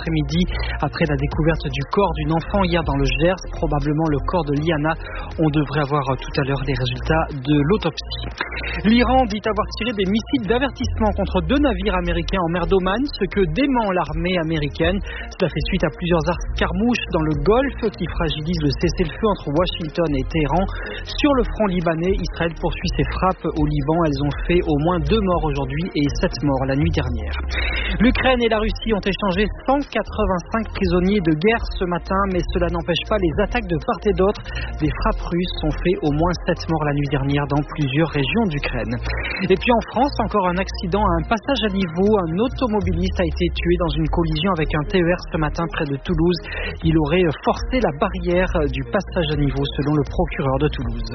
après-midi après la découverte du corps d'une enfant hier dans le Gers, probablement le corps de Liana. On devrait avoir tout à l'heure les résultats de l'autopsie. L'Iran dit avoir tiré des missiles d'avertissement contre 2 navires américains en mer d'Oman, ce que dément l'armée américaine. Cela fait suite à plusieurs escarmouches dans le Golfe qui fragilisent le cessez-le-feu entre Washington et Téhéran. Sur le front libanais, Israël poursuit ses frappes au Liban. Elles ont fait au moins 2 morts aujourd'hui et 7 morts la nuit dernière. L'Ukraine et la Russie ont échangé 185 prisonniers de guerre ce matin, mais cela n'empêche pas les attaques de part et d'autre. Des frappes russes ont fait au moins 7 morts la nuit dernière dans plusieurs régions d'Ukraine. Et puis en France, encore un accident à un passage à niveau. Un automobiliste a été tué dans une collision avec un TER ce matin près de Toulouse. Il aurait forcé la barrière du passage à niveau selon le procureur de Toulouse.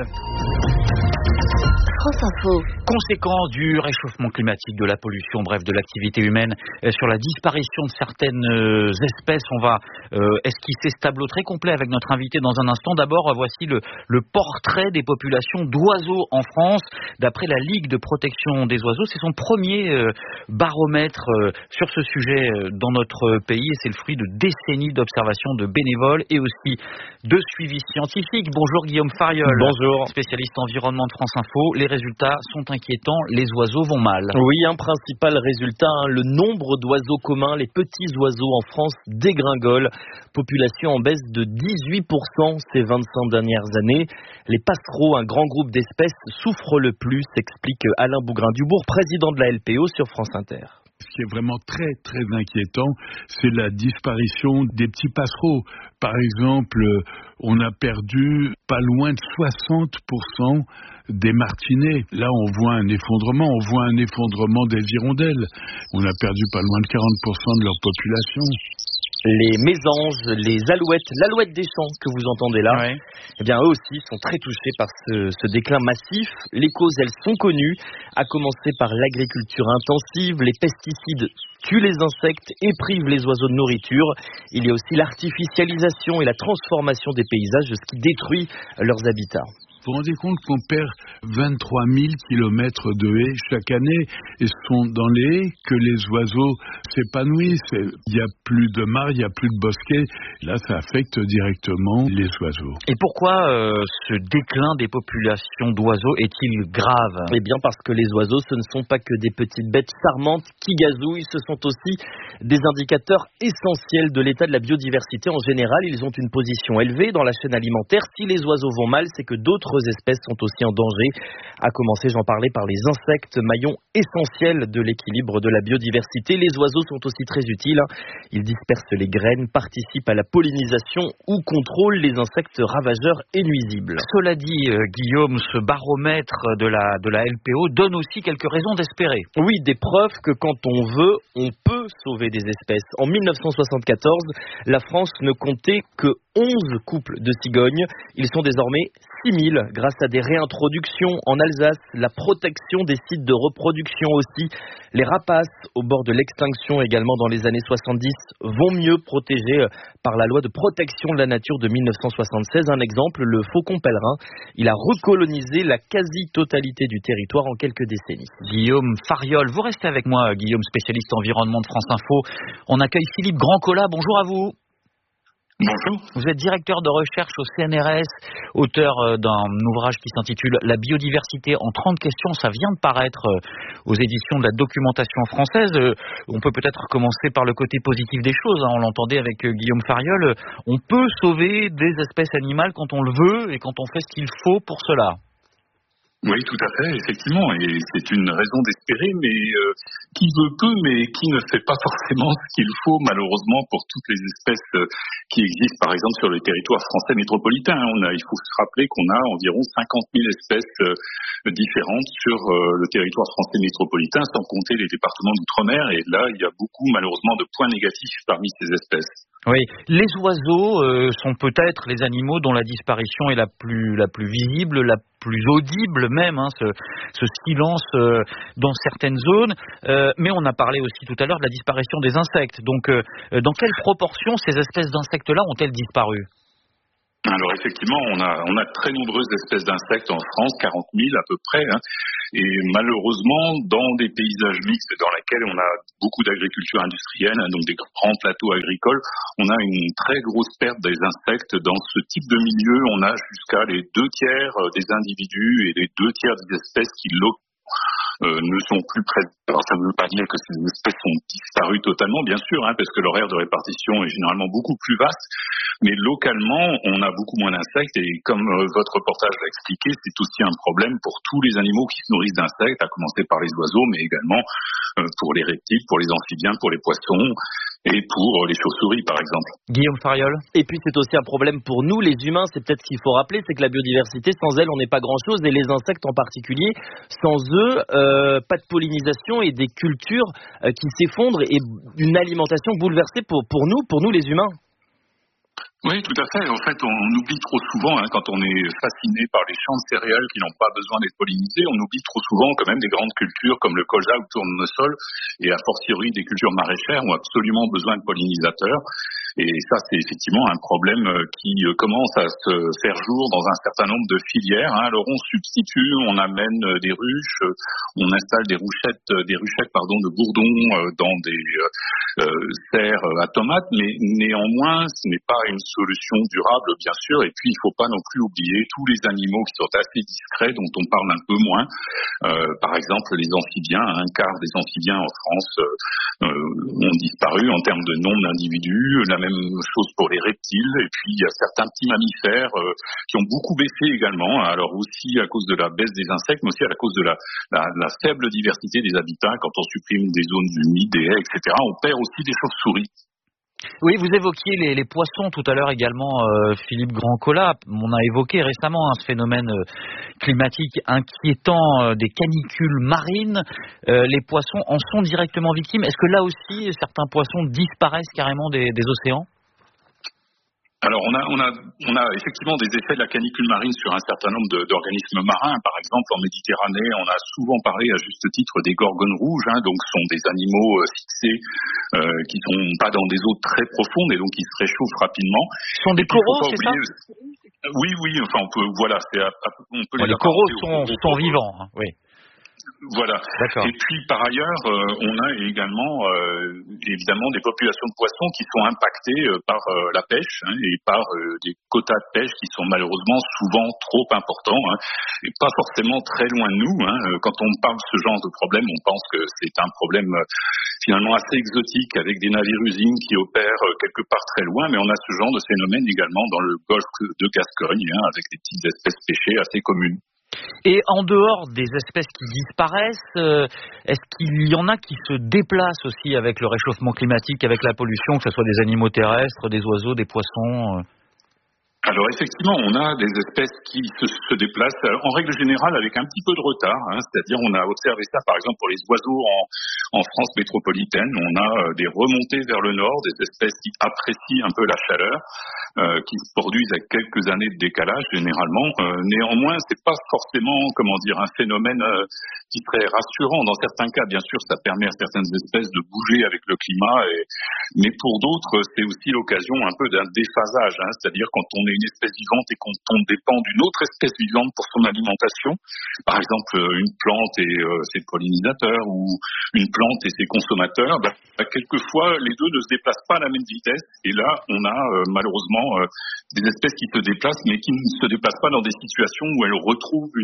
France Info. Conséquence du réchauffement climatique, de la pollution, bref, de l'activité humaine sur la disparition de certaines espèces. On va esquisser ce tableau très complet avec notre invité dans un instant. D'abord, voici le portrait des populations d'oiseaux en France. D'après la Ligue de protection des oiseaux, c'est son premier baromètre sur ce sujet dans notre pays. Et c'est le fruit de décennies d'observations de bénévoles et aussi de suivi scientifique. Bonjour Guillaume Fariol. Bonjour. Spécialiste environnement de France Info. Les résultats sont inquiétants, les oiseaux vont mal. Oui, un principal résultat, le nombre d'oiseaux communs, les petits oiseaux en France dégringole. Population en baisse de 18% ces 25 dernières années. Les passereaux, un grand groupe d'espèces, souffrent le plus, explique Alain Bougrain-Dubourg, président de la LPO sur France Inter. Ce qui est vraiment très très inquiétant, c'est la disparition des petits passereaux. Par exemple, on a perdu pas loin de 60% des martinets. Là, on voit un effondrement des hirondelles. On a perdu pas loin de 40% de leur population. Les mésanges, les alouettes, l'alouette des champs que vous entendez là, ouais. Eh bien eux aussi sont très touchés par ce déclin massif. Les causes, elles sont connues, à commencer par l'agriculture intensive. Les pesticides tuent les insectes et privent les oiseaux de nourriture. Il y a aussi l'artificialisation et la transformation des paysages, ce qui détruit leurs habitats. Vous vous rendez compte qu'on perd 23 000 kilomètres de haies chaque année, et ce sont dans les haies que les oiseaux s'épanouissent. Il n'y a plus de mares, il n'y a plus de bosquets. Là, ça affecte directement les oiseaux. Et pourquoi ce déclin des populations d'oiseaux est-il grave ? Eh bien parce que les oiseaux, ce ne sont pas que des petites bêtes charmantes qui gazouillent, ce sont aussi des indicateurs essentiels de l'état de la biodiversité en général. Ils ont une position élevée dans la chaîne alimentaire. Si les oiseaux vont mal, c'est que d'autres espèces sont aussi en danger. À commencer, j'en parlais, par les insectes, maillons essentiels de l'équilibre de la biodiversité. Les oiseaux sont aussi très utiles. Ils dispersent les graines, participent à la pollinisation ou contrôlent les insectes ravageurs et nuisibles. Cela dit, Guillaume, ce baromètre de la LPO donne aussi quelques raisons d'espérer. Oui, des preuves que quand on veut, on peut sauver des espèces. En 1974, la France ne comptait que 11 couples de cigognes. Ils sont désormais 6000 grâce à des réintroductions en Alsace, la protection des sites de reproduction aussi. Les rapaces, au bord de l'extinction également dans les années 70, vont mieux protégés par la loi de protection de la nature de 1976. Un exemple, le faucon pèlerin. Il a recolonisé la quasi-totalité du territoire en quelques décennies. Guillaume Fariol, vous restez avec moi, Guillaume, spécialiste environnement de France Info. On accueille Philippe Grandcola, bonjour à vous. Bonjour. Vous êtes directeur de recherche au CNRS, auteur d'un ouvrage qui s'intitule « La biodiversité en 30 questions ». Ça vient de paraître aux éditions de la documentation française. On peut peut-être commencer par le côté positif des choses. On l'entendait avec Guillaume Fariol. On peut sauver des espèces animales quand on le veut et quand on fait ce qu'il faut pour cela. Oui, tout à fait, effectivement, et c'est une raison d'espérer, mais qui veut peu, mais qui ne fait pas forcément ce qu'il faut, malheureusement, pour toutes les espèces qui existent, par exemple, sur le territoire français métropolitain. Il faut se rappeler qu'on a environ 50 000 espèces différentes sur le territoire français métropolitain, sans compter les départements d'outre-mer, et là, il y a beaucoup, malheureusement, de points négatifs parmi ces espèces. Oui, les oiseaux sont peut-être les animaux dont la disparition est la plus visible, la plus audible même, ce silence dans certaines zones. Mais on a parlé aussi tout à l'heure de la disparition des insectes. Donc, dans quelle proportion ces espèces d'insectes-là ont-elles disparu ? Alors effectivement, on a de très nombreuses espèces d'insectes en France, 40 000 à peu près, hein. Et malheureusement, dans des paysages mixtes dans lesquels on a beaucoup d'agriculture industrielle, hein, donc des grands plateaux agricoles, on a une très grosse perte des insectes. Dans ce type de milieu, on a jusqu'à les 2 tiers des individus et les 2 tiers des espèces qui ne sont plus présentes. Alors ça ne veut pas dire que ces espèces sont disparues totalement, bien sûr, hein, parce que leur aire de répartition est généralement beaucoup plus vaste, mais localement, on a beaucoup moins d'insectes, et comme votre reportage l'a expliqué, c'est aussi un problème pour tous les animaux qui se nourrissent d'insectes, à commencer par les oiseaux, mais également pour les reptiles, pour les amphibiens, pour les poissons, et pour les chauves-souris, par exemple. Guillaume Fariol. Et puis c'est aussi un problème pour nous, les humains, c'est peut-être ce qu'il faut rappeler, c'est que la biodiversité, sans elle, on n'est pas grand-chose, et les insectes en particulier, sans eux, pas de pollinisation et des cultures qui s'effondrent, et une alimentation bouleversée pour nous les humains. Oui, tout à fait. En fait, on oublie trop souvent, hein, quand on est fasciné par les champs de céréales qui n'ont pas besoin d'être pollinisés, on oublie trop souvent quand même des grandes cultures comme le colza ou le tournesol, et a fortiori des cultures maraîchères ont absolument besoin de pollinisateurs. Et ça, c'est effectivement un problème qui commence à se faire jour dans un certain nombre de filières, hein. Alors on substitue, on amène des ruches, on installe des ruchettes de bourdons dans des serres à tomates, mais néanmoins, ce n'est pas une solution durable, bien sûr. Et puis, il ne faut pas non plus oublier tous les animaux qui sont assez discrets, dont on parle un peu moins. Par exemple, les amphibiens. Un quart des amphibiens en France ont disparu en termes de nombre d'individus. La même chose pour les reptiles. Et puis, il y a certains petits mammifères qui ont beaucoup baissé également. Alors aussi à cause de la baisse des insectes, mais aussi à cause de la faible diversité des habitats. Quand on supprime des zones humides, des haies, etc., on perd aussi des chauves-souris. Oui, vous évoquiez les poissons tout à l'heure également, Philippe Grandcola. On a évoqué récemment ce phénomène climatique inquiétant des canicules marines. Les poissons en sont directement victimes. Est-ce que là aussi, certains poissons disparaissent carrément des océans ? Alors, on a effectivement des effets de la canicule marine sur un certain nombre d'organismes marins. Par exemple, en Méditerranée, on a souvent parlé à juste titre des gorgones rouges, hein, donc ce sont des animaux fixés qui sont pas dans des eaux très profondes et donc qui se réchauffent rapidement. Ce sont des coraux, c'est ça ? Oui, enfin, on peut les coraux sont vivants, hein, oui. Voilà. D'accord. Et puis par ailleurs, on a également évidemment des populations de poissons qui sont impactées par la pêche, hein, et par des quotas de pêche qui sont malheureusement souvent trop importants, hein, et pas forcément très loin de nous, hein. Quand on parle de ce genre de problème, on pense que c'est un problème finalement assez exotique avec des navires-usines qui opèrent quelque part très loin, mais on a ce genre de phénomène également dans le golfe de Gascogne, hein, avec des petites espèces pêchées assez communes. Et en dehors des espèces qui disparaissent, est-ce qu'il y en a qui se déplacent aussi avec le réchauffement climatique, avec la pollution, que ce soit des animaux terrestres, des oiseaux, des poissons ? Alors effectivement, on a des espèces qui se déplacent en règle générale avec un petit peu de retard, hein, c'est-à-dire on a observé ça par exemple pour les oiseaux en France métropolitaine. On a des remontées vers le nord, des espèces qui apprécient un peu la chaleur, qui se produisent avec quelques années de décalage généralement. Néanmoins, c'est pas forcément, un phénomène qui serait rassurant. Dans certains cas, bien sûr, ça permet à certaines espèces de bouger avec le climat, mais pour d'autres, c'est aussi l'occasion un peu d'un déphasage, hein, c'est-à-dire quand on est une espèce vivante et qu'on dépend d'une autre espèce vivante pour son alimentation, par exemple une plante et ses pollinisateurs ou une plante et ses consommateurs, quelquefois les deux ne se déplacent pas à la même vitesse, et là on a malheureusement des espèces qui se déplacent mais qui ne se déplacent pas dans des situations où elles retrouvent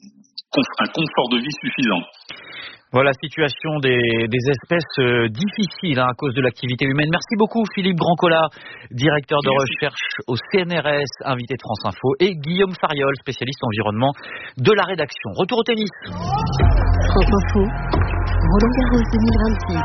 un confort de vie suffisant. Voilà, situation des espèces difficiles à cause de l'activité humaine. Merci beaucoup Philippe Grandcola, directeur de recherche au CNRS, invité de France Info, et Guillaume Fariol, spécialiste environnement de la rédaction. Retour au tennis. France Info, Roland Garros 2026.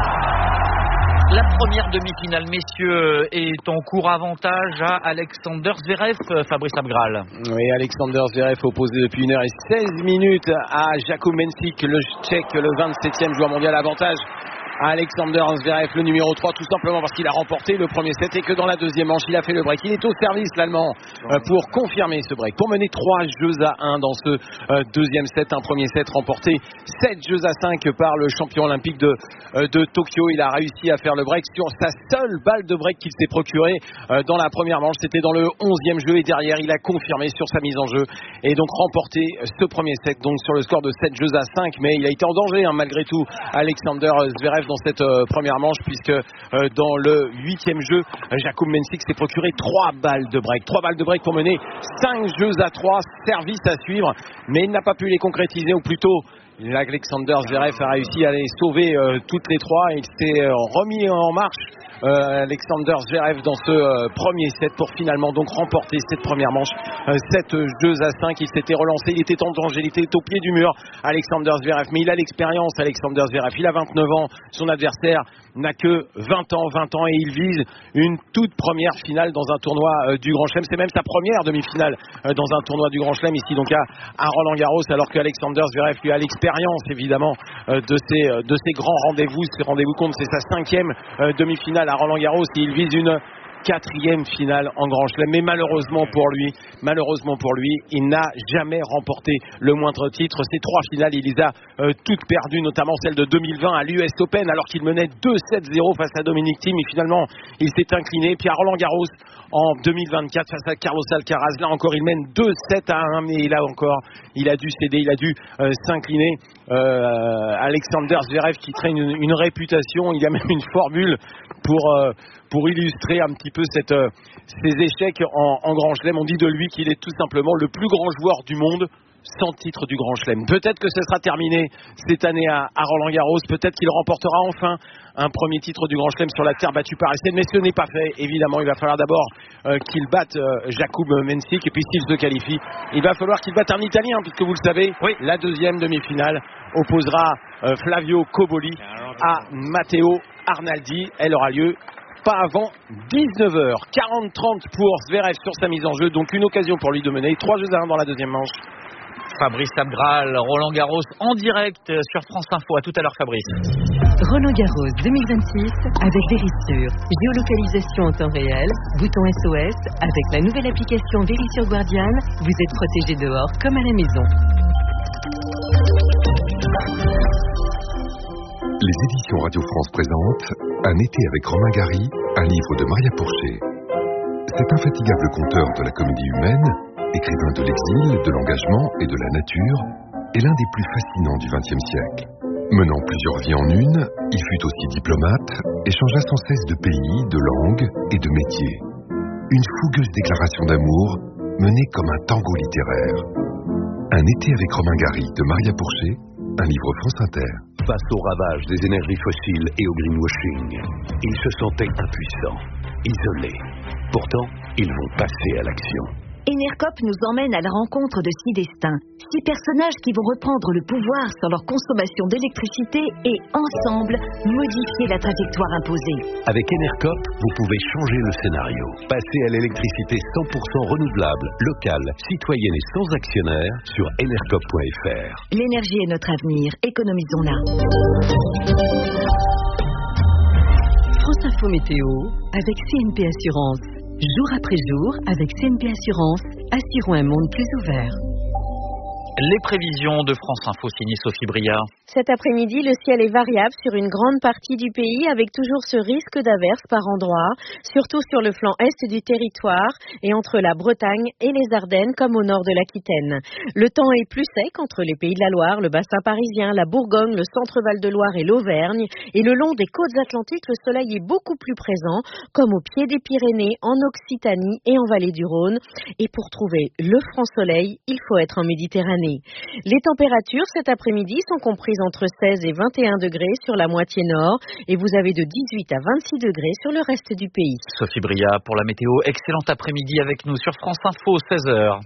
La première demi-finale, messieurs, est en cours, avantage à Alexander Zverev, Fabrice Abgral. Oui, Alexander Zverev opposé depuis 1h16 à Jakub Mensik, le Tchèque, le 27e joueur mondial, avantage Alexander Zverev, le numéro 3, tout simplement parce qu'il a remporté le premier set et que dans la deuxième manche, il a fait le break. Il est au service, l'Allemand, pour confirmer ce break, pour mener 3-1 dans ce deuxième set. Un premier set remporté 7-5 par le champion olympique de Tokyo. Il a réussi à faire le break sur sa seule balle de break qu'il s'est procurée dans la première manche. C'était dans le 11e jeu et derrière, il a confirmé sur sa mise en jeu et donc remporté ce premier set donc sur le score de 7-5. Mais il a été en danger malgré tout, Alexander Zverev, dans cette première manche, puisque dans le 8e jeu, Jakub Mensik s'est procuré 3 balles de break. 3 balles de break pour mener 5-3, service à suivre, mais il n'a pas pu les concrétiser, ou plutôt Alexander Zverev a réussi à les sauver toutes les 3 et il s'est remis en marche, Alexander Zverev, dans ce premier set pour finalement donc remporter cette première manche 7-5. Il s'était relancé, il était en danger, il était au pied du mur, Alexander Zverev, mais il a l'expérience, Alexander Zverev, il a 29 ans, son adversaire n'a que 20 ans et il vise une toute première finale dans un tournoi du Grand Chelem. C'est même sa première demi-finale dans un tournoi du Grand Chelem ici donc à Roland Garros, alors que Alexander Zverev lui a l'expérience évidemment de ces grands rendez-vous. Ces rendez-vous compte, c'est sa 5e demi-finale à Roland Garros et il vise une 4e finale en Grand Chelem, mais malheureusement pour lui, il n'a jamais remporté le moindre titre. Ces 3 finales, il les a toutes perdues, notamment celle de 2020 à l'US Open, alors qu'il menait 2-7-0 face à Dominic Thiem, et finalement il s'est incliné. Puis à Roland Garros en 2024 face à Carlos Alcaraz, là encore il mène 2-7-1, mais là encore il a dû céder, il a dû s'incliner. Alexander Zverev qui traîne une réputation, il y a même une formule pour illustrer un petit peu ses échecs en Grand Chelem. On dit de lui qu'il est tout simplement le plus grand joueur du monde sans titre du Grand Chelem. Peut-être que ce sera terminé cette année à Roland Garros, peut-être qu'il remportera enfin un premier titre du Grand Chelem sur la terre battue par Essen, mais ce n'est pas fait. Évidemment, il va falloir d'abord qu'il batte Jakub Mensik, et puis s'il se qualifie, il va falloir qu'il batte un Italien, puisque vous le savez, oui, la deuxième demi-finale opposera Flavio Cobolli à Matteo Arnaldi. Elle aura lieu pas avant 19h. 40-30 pour Zverev sur sa mise en jeu, donc une occasion pour lui de mener 3-1 dans la deuxième manche. Fabrice Abgral, Roland Garros en direct sur France Info. À tout à l'heure, Fabrice. Roland Garros 2026 avec Verisure. Géolocalisation en temps réel, bouton SOS. Avec la nouvelle application Verisure Guardian, vous êtes protégé dehors comme à la maison. Les éditions Radio France présentent Un été avec Romain Gary, un livre de Maria Pourchet. Cet infatigable conteur de la comédie humaine, écrivain de l'exil, de l'engagement et de la nature, est l'un des plus fascinants du XXe siècle. Menant plusieurs vies en une, il fut aussi diplomate et changea sans cesse de pays, de langue et de métier. Une fougueuse déclaration d'amour menée comme un tango littéraire. Un été avec Romain Gary de Maria Pourchet, un livre France Inter. Face au ravage des énergies fossiles et au greenwashing, ils se sentaient impuissants, isolés. Pourtant, ils vont passer à l'action. Enercop nous emmène à la rencontre de 6 destins. 6 personnages qui vont reprendre le pouvoir sur leur consommation d'électricité et, ensemble, modifier la trajectoire imposée. Avec Enercop, vous pouvez changer le scénario. Passer à l'électricité 100% renouvelable, locale, citoyenne et sans actionnaire sur enercop.fr. L'énergie est notre avenir. Économisons-la. France Info Météo avec CNP Assurance. Jour après jour, avec CNP Assurance, assurons un monde plus ouvert. Les prévisions de France Info signées Sophie Briard. Cet après-midi, le ciel est variable sur une grande partie du pays avec toujours ce risque d'averse par endroits, surtout sur le flanc est du territoire et entre la Bretagne et les Ardennes comme au nord de l'Aquitaine. Le temps est plus sec entre les Pays de la Loire, le bassin parisien, la Bourgogne, le centre Val-de-Loire et l'Auvergne. Et le long des côtes atlantiques, le soleil est beaucoup plus présent, comme au pied des Pyrénées, en Occitanie et en vallée du Rhône. Et pour trouver le franc soleil, il faut être en Méditerranée. Les températures cet après-midi sont comprises entre 16 et 21 degrés sur la moitié nord et vous avez de 18 à 26 degrés sur le reste du pays. Sophie Briard pour la météo. Excellent après-midi avec nous sur France Info, 16h.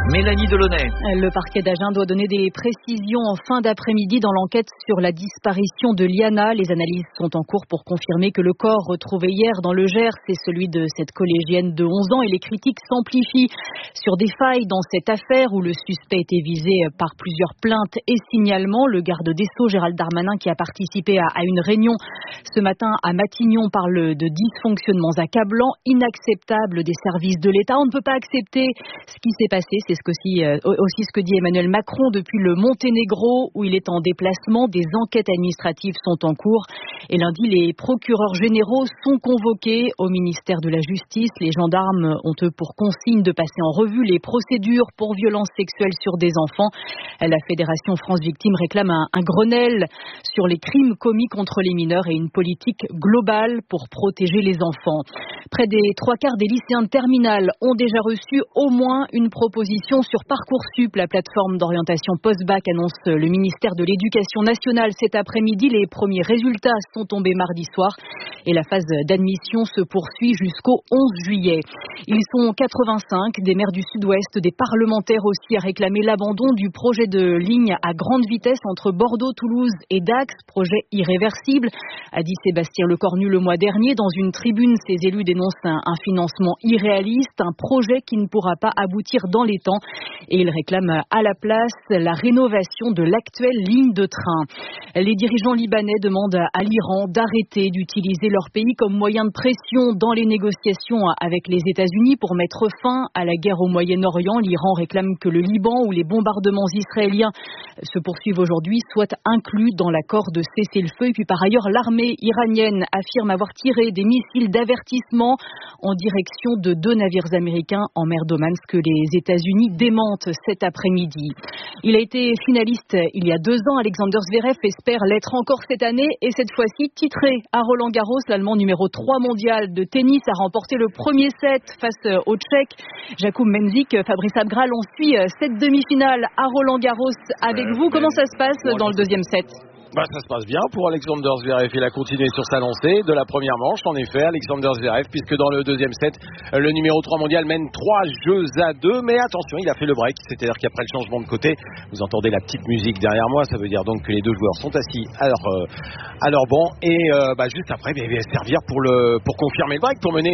Mélanie Delaunay. Le parquet d'Agen doit donner des précisions en fin d'après-midi dans l'enquête sur la disparition de Liana. Les analyses sont en cours pour confirmer que le corps retrouvé hier dans le Gers est celui de cette collégienne de 11 ans et les critiques s'amplifient sur des failles dans cette affaire où le suspect était visé par plusieurs plaintes et signalements. Le garde des Sceaux, Gérald Darmanin, qui a participé à une réunion ce matin à Matignon, parle de dysfonctionnements accablants, inacceptables des services de l'État. On ne peut pas accepter ce qui s'est passé, c'est aussi ce que dit Emmanuel Macron depuis le Monténégro où il est en déplacement. Des enquêtes administratives sont en cours et lundi les procureurs généraux sont convoqués au ministère de la Justice. Les gendarmes ont eux pour consigne de passer en revue les procédures pour violences sexuelles sur des enfants. La Fédération France Victimes réclame un Grenelle sur les crimes commis contre les mineurs et une politique globale pour protéger les enfants. Près des 3/4 des lycéens de terminale ont déjà reçu au moins une proposition sur Parcoursup, la plateforme d'orientation post-bac, annonce le ministère de l'Éducation nationale cet après-midi. Les premiers résultats sont tombés mardi soir et la phase d'admission se poursuit jusqu'au 11 juillet. Ils sont 85, des maires du Sud-Ouest, des parlementaires aussi, à réclamer l'abandon du projet de ligne à grande vitesse entre Bordeaux, Toulouse et Dax, projet irréversible, a dit Sébastien Lecornu le mois dernier. Dans une tribune, ces élus dénoncent un financement irréaliste, un projet qui ne pourra pas aboutir dans les temps et ils réclament à la place la rénovation de l'actuelle ligne de train. Les dirigeants libanais demandent à l'Iran d'arrêter d'utiliser leur pays comme moyen de pression dans les négociations avec les États-Unis pour mettre fin à la guerre au Moyen-Orient. L'Iran réclame que le Liban, où les bombardements israéliens se poursuivent aujourd'hui, soit inclus dans l'accord de cessez-le-feu. Et puis par ailleurs, l'armée iranienne affirme avoir tiré des missiles d'avertissement en direction de 2 navires américains en mer d'Oman, ce que les États-Unis démentent cet après-midi. Il a été finaliste il y a 2 ans. Alexander Zverev espère l'être encore cette année et cette fois-ci titré à Roland-Garros. L'Allemand numéro 3 mondial de tennis a remporté le premier set face au Tchèque Jakub Mensik. Fabrice Abgral, on suit cette demi-finale à Roland-Garros avec vous. Comment ça se passe dans le deuxième set ? Ça se passe bien pour Alexander Zverev. Il a continué sur sa lancée de la première manche. En effet, Alexander Zverev, puisque dans le deuxième set, le numéro 3 mondial mène 3-2. Mais attention, il a fait le break. C'est-à-dire qu'après le changement de côté, vous entendez la petite musique derrière moi. Ça veut dire donc que les 2 joueurs sont assis à leur banc. Et juste après, il va servir pour confirmer le break, pour mener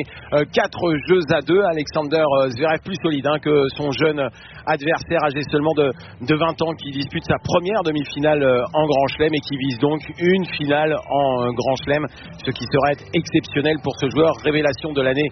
4-2. Alexander Zverev plus solide que son jeune adversaire âgé seulement de 20 ans qui dispute sa première demi-finale en Grand Chelem et qui vise donc une finale en Grand Chelem, ce qui serait exceptionnel pour ce joueur, révélation de l'année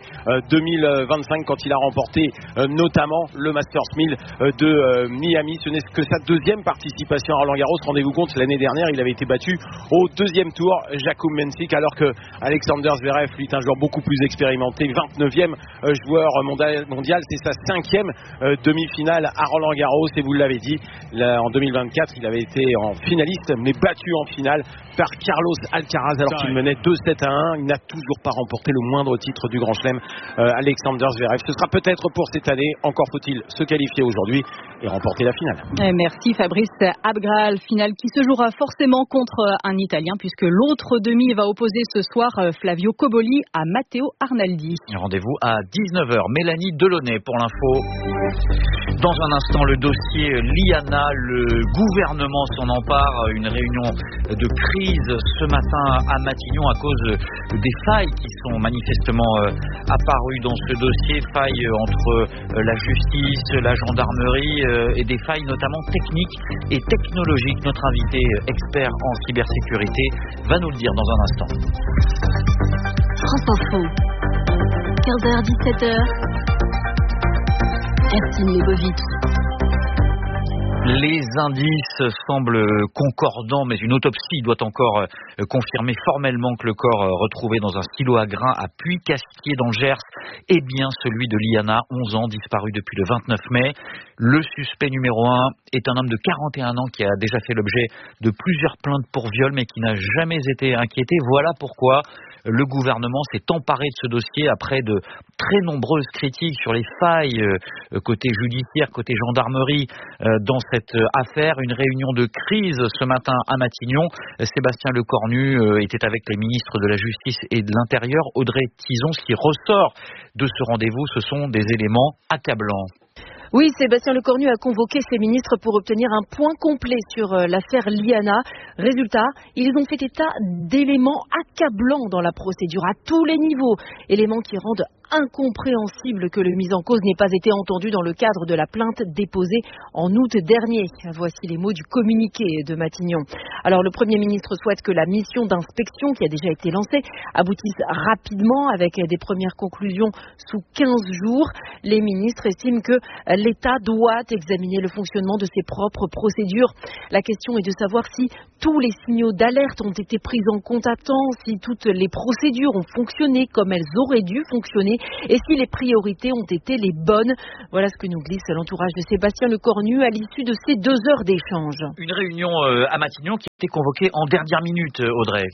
2025 quand il a remporté notamment le Masters 1000 de Miami. Ce n'est que sa 2e participation à Roland-Garros. Rendez-vous compte, l'année dernière, il avait été battu au 2e tour, Jakub Mensik, alors que Alexander Zverev, lui, est un joueur beaucoup plus expérimenté, 29e joueur mondial, c'est sa 5e demi-finale à Roland-Garros. Et vous l'avez dit, en 2024, il avait été en finaliste, mais battu en finale par Carlos Alcaraz alors qu'il menait 2-7-1. Il n'a toujours pas remporté le moindre titre du Grand Chelem, Alexander Zverev. Ce sera peut-être pour cette année. Encore faut-il se qualifier aujourd'hui et remporter la finale. Merci Fabrice Abgral. Finale qui se jouera forcément contre un Italien puisque l'autre demi va opposer ce soir Flavio Cobolli à Matteo Arnaldi. Rendez-vous à 19h. Mélanie Delaunay pour l'info. Dans un instant, le dossier Liana, le gouvernement s'en empare. Une réunion de crise ce matin à Matignon à cause des failles qui sont manifestement apparues dans ce dossier. Failles entre la justice, la gendarmerie et des failles notamment techniques et technologiques. Notre invité expert en cybersécurité va nous le dire dans un instant. France Info, 15h, 17h. Ertine Lebovitch. Les indices semblent concordants, mais une autopsie doit encore confirmer formellement que le corps retrouvé dans un silo à grains à Puy-Castier dans le Gers est bien celui de Liana, 11 ans, disparu depuis le 29 mai. Le suspect numéro 1 est un homme de 41 ans qui a déjà fait l'objet de plusieurs plaintes pour viol, mais qui n'a jamais été inquiété. Voilà pourquoi le gouvernement s'est emparé de ce dossier après de très nombreuses critiques sur les failles côté judiciaire, côté gendarmerie dans cette affaire. Une réunion de crise ce matin à Matignon. Sébastien Lecornu était avec les ministres de la Justice et de l'Intérieur. Audrey Tizon, ce qui ressort de ce rendez-vous, ce sont des éléments accablants. Oui, Sébastien Lecornu a convoqué ses ministres pour obtenir un point complet sur l'affaire Liana. Résultat, ils ont fait état d'éléments accablants dans la procédure à tous les niveaux. Éléments qui rendent incompréhensible que le mis en cause n'ait pas été entendu dans le cadre de la plainte déposée en août dernier. Voici les mots du communiqué de Matignon. Alors le Premier ministre souhaite que la mission d'inspection qui a déjà été lancée aboutisse rapidement avec des premières conclusions sous 15 jours. Les ministres estiment que l'État doit examiner le fonctionnement de ses propres procédures. La question est de savoir si tous les signaux d'alerte ont été pris en compte à temps, si toutes les procédures ont fonctionné comme elles auraient dû fonctionner et si les priorités ont été les bonnes. Voilà ce que nous glisse l'entourage de Sébastien Lecornu à l'issue de ces 2 heures d'échange. Une réunion à Matignon qui a été convoquée en dernière minute, Audrey.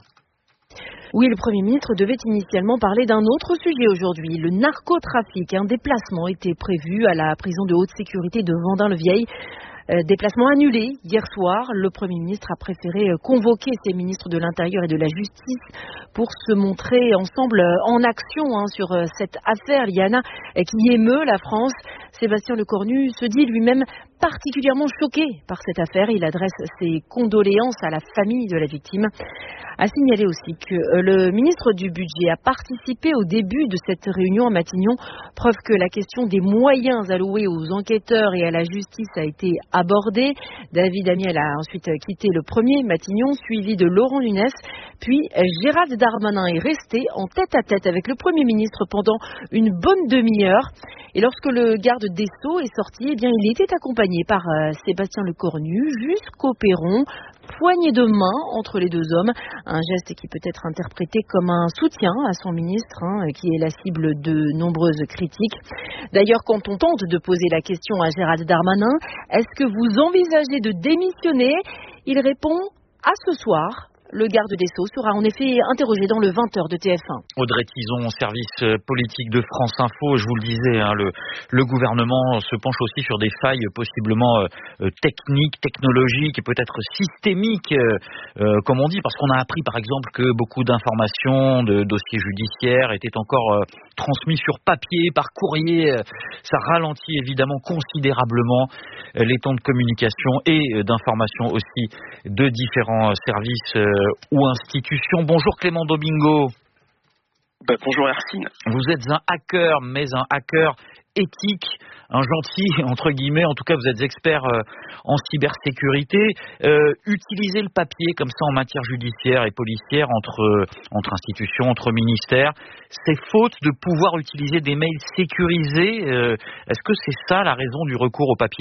Oui, le Premier ministre devait initialement parler d'un autre sujet aujourd'hui, le narcotrafic. Un déplacement était prévu à la prison de haute sécurité de Vendin-le-Vieil. Déplacement annulé hier soir. Le Premier ministre a préféré convoquer ses ministres de l'Intérieur et de la Justice pour se montrer ensemble en action sur cette affaire Liana qui émeut la France. Sébastien Lecornu se dit lui-même particulièrement choqué par cette affaire. Il adresse ses condoléances à la famille de la victime. A signaler aussi que le ministre du Budget a participé au début de cette réunion à Matignon, preuve que la question des moyens alloués aux enquêteurs et à la justice a été abordée. David Amiel a ensuite quitté le premier Matignon, suivi de Laurent Nunez, puis Gérald Darmanin est resté en tête-à-tête avec le Premier ministre pendant une bonne demi-heure. Et lorsque le garde des Sceaux est sorti, il était accompagné par Sébastien Lecornu jusqu'au perron, poignée de main entre les 2 hommes. Un geste qui peut être interprété comme un soutien à son ministre, qui est la cible de nombreuses critiques. D'ailleurs, quand on tente de poser la question à Gérald Darmanin, est-ce que vous envisagez de démissionner ? Il répond à ce soir. Le garde des Sceaux sera en effet interrogé dans le 20h de TF1. Audrey Tison, service politique de France Info. Je vous le disais, le gouvernement se penche aussi sur des failles possiblement techniques, technologiques et peut-être systémiques, comme on dit, parce qu'on a appris par exemple que beaucoup d'informations de dossiers judiciaires étaient encore transmis sur papier, par courrier. Ça ralentit évidemment considérablement les temps de communication et d'information aussi de différents services ou institutions. Bonjour Clément Domingo. Bonjour Hercine. Vous êtes un hacker, mais un hacker éthique, un gentil, entre guillemets. En tout cas, vous êtes expert en cybersécurité. Utiliser le papier comme ça en matière judiciaire et policière entre institutions, entre ministères, c'est faute de pouvoir utiliser des mails sécurisés. Est-ce que c'est ça la raison du recours au papier ?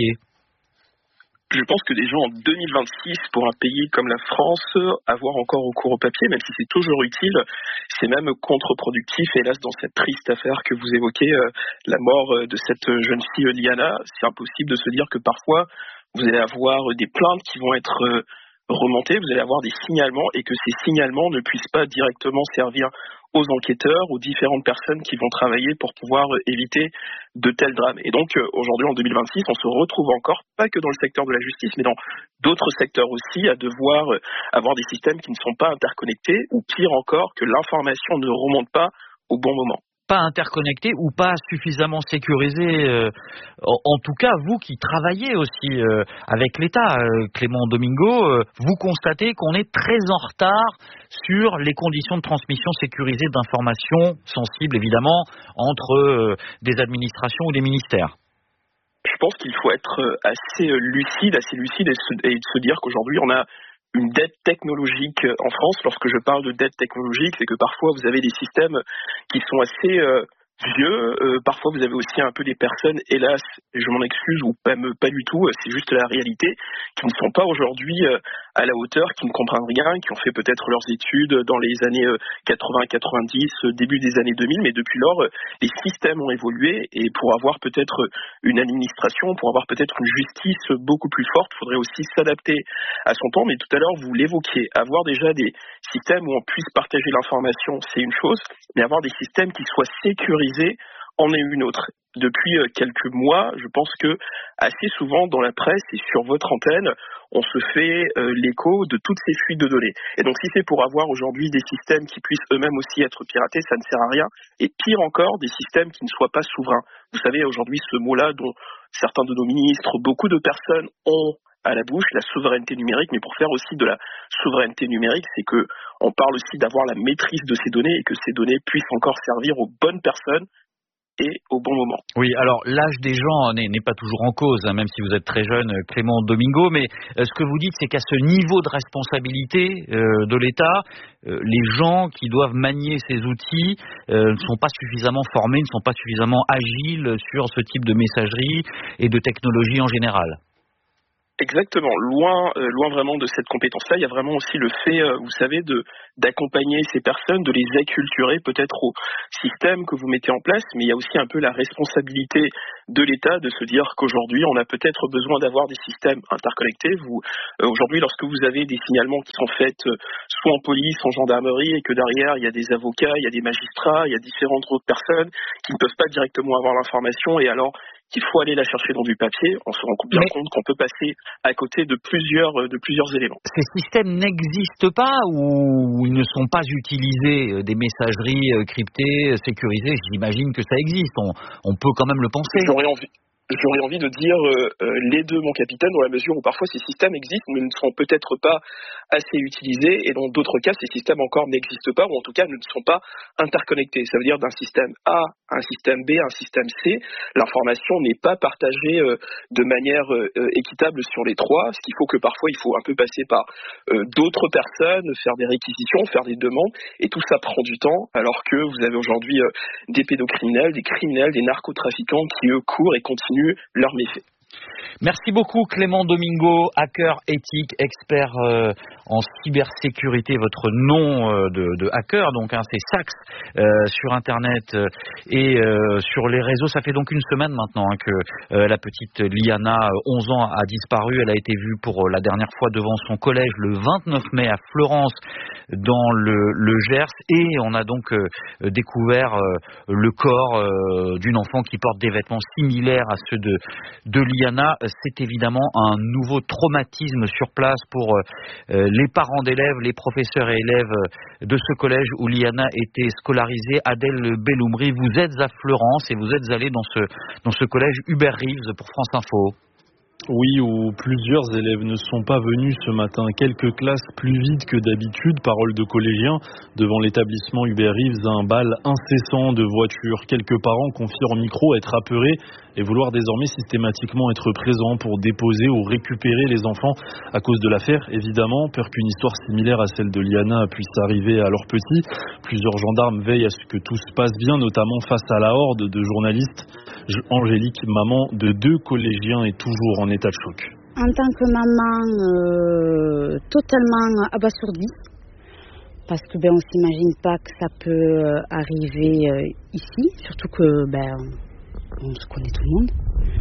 Je pense que déjà en 2026, pour un pays comme la France, avoir encore recours au papier, même si c'est toujours utile, c'est même contre-productif. Hélas, dans cette triste affaire que vous évoquez, la mort de cette jeune fille Liana, c'est impossible de se dire que parfois, vous allez avoir des plaintes qui vont être remontées, vous allez avoir des signalements et que ces signalements ne puissent pas directement servir aux enquêteurs, aux différentes personnes qui vont travailler pour pouvoir éviter de tels drames. Et donc, aujourd'hui, en 2026, on se retrouve encore, pas que dans le secteur de la justice, mais dans d'autres secteurs aussi, à devoir avoir des systèmes qui ne sont pas interconnectés, ou pire encore, que l'information ne remonte pas au bon moment. Pas interconnecté ou pas suffisamment sécurisé. En tout cas, vous qui travaillez aussi avec l'État, Clément Domingo, vous constatez qu'on est très en retard sur les conditions de transmission sécurisée d'informations sensibles, évidemment, entre des administrations ou des ministères. Je pense qu'il faut être assez lucide et se dire qu'aujourd'hui, on a une dette technologique en France. Lorsque je parle de dette technologique, c'est que parfois vous avez des systèmes qui sont assez vieux. Parfois vous avez aussi un peu des personnes, hélas, et je m'en excuse, ou même pas du tout, c'est juste la réalité, qui ne sont pas aujourd'hui à la hauteur, qui ne comprennent rien, qui ont fait peut-être leurs études dans les années 80-90, début des années 2000, mais depuis lors, les systèmes ont évolué et pour avoir peut-être une administration, pour avoir peut-être une justice beaucoup plus forte, il faudrait aussi s'adapter à son temps. Mais tout à l'heure, vous l'évoquiez, avoir déjà des systèmes où on puisse partager l'information, c'est une chose, mais avoir des systèmes qui soient sécurisés en est une autre. Depuis quelques mois, je pense que assez souvent dans la presse et sur votre antenne, on se fait l'écho de toutes ces fuites de données. Et donc si c'est pour avoir aujourd'hui des systèmes qui puissent eux-mêmes aussi être piratés, ça ne sert à rien. Et pire encore, des systèmes qui ne soient pas souverains. Vous savez, aujourd'hui, ce mot-là dont certains de nos ministres, beaucoup de personnes ont à la bouche, la souveraineté numérique, mais pour faire aussi de la souveraineté numérique, c'est que on parle aussi d'avoir la maîtrise de ces données et que ces données puissent encore servir aux bonnes personnes et au bon moment. Oui, alors l'âge des gens n'est pas toujours en cause, hein, même si vous êtes très jeune, Clément Domingo, mais ce que vous dites, c'est qu'à ce niveau de responsabilité de l'État, les gens qui doivent manier ces outils ne sont pas suffisamment formés, ne sont pas suffisamment agiles sur ce type de messagerie et de technologie en général. Exactement, loin vraiment de cette compétence-là, il y a vraiment aussi le fait, vous savez, d'accompagner ces personnes, de les acculturer peut-être au système que vous mettez en place, mais il y a aussi un peu la responsabilité de l'État de se dire qu'aujourd'hui, on a peut-être besoin d'avoir des systèmes interconnectés. Aujourd'hui, lorsque vous avez des signalements qui sont faits soit en police, en gendarmerie, et que derrière, il y a des avocats, il y a des magistrats, il y a différentes autres personnes qui ne peuvent pas directement avoir l'information, et alors qu'il faut aller la chercher dans du papier, on se rend bien compte qu'on peut passer à côté de plusieurs éléments. Ces systèmes n'existent pas ou ils ne sont pas utilisés, des messageries cryptées, sécurisées? J'imagine que ça existe, on peut quand même le penser. J'aurais envie de dire les deux, mon capitaine, dans la mesure où parfois ces systèmes existent mais ne sont peut-être pas assez utilisés, et dans d'autres cas, ces systèmes encore n'existent pas, ou en tout cas ne sont pas interconnectés. Ça veut dire d'un système A à un système B, un système C, l'information n'est pas partagée de manière équitable sur les trois, ce qui faut que parfois il faut un peu passer par d'autres personnes, faire des réquisitions, faire des demandes, et tout ça prend du temps, alors que vous avez aujourd'hui des pédocriminels, des criminels, des narcotrafiquants qui eux courent et continuent leurs méfaits. Merci beaucoup Clément Domingo, hacker éthique, expert en cybersécurité. Votre nom de hacker, donc c'est Sax sur Internet et sur les réseaux. Ça fait donc une semaine maintenant que la petite Liana, 11 ans, a disparu. Elle a été vue pour la dernière fois devant son collège le 29 mai à Fleurance dans le Gers, et on a donc découvert le corps d'une enfant qui porte des vêtements similaires à ceux de Liana. C'est évidemment un nouveau traumatisme sur place pour les parents d'élèves, les professeurs et élèves de ce collège où Liana était scolarisée. Adèle Belloumri, vous êtes à Fleurance et vous êtes allée dans ce collège Hubert Reeves pour France Info. Oui, où plusieurs élèves ne sont pas venus ce matin. Quelques classes plus vides que d'habitude, parole de collégiens. Devant l'établissement Hubert Reeves, un bal incessant de voitures. Quelques parents confient en micro être apeurés et vouloir désormais systématiquement être présents pour déposer ou récupérer les enfants à cause de l'affaire. Évidemment, peur qu'une histoire similaire à celle de Liana puisse arriver à leurs petits. Plusieurs gendarmes veillent à ce que tout se passe bien, notamment face à la horde de journalistes. Angélique, maman de 2 collégiens, est toujours en état de choc. En tant que maman, totalement abasourdie, parce que on s'imagine pas que ça peut arriver ici, surtout que on se connaît tout le monde.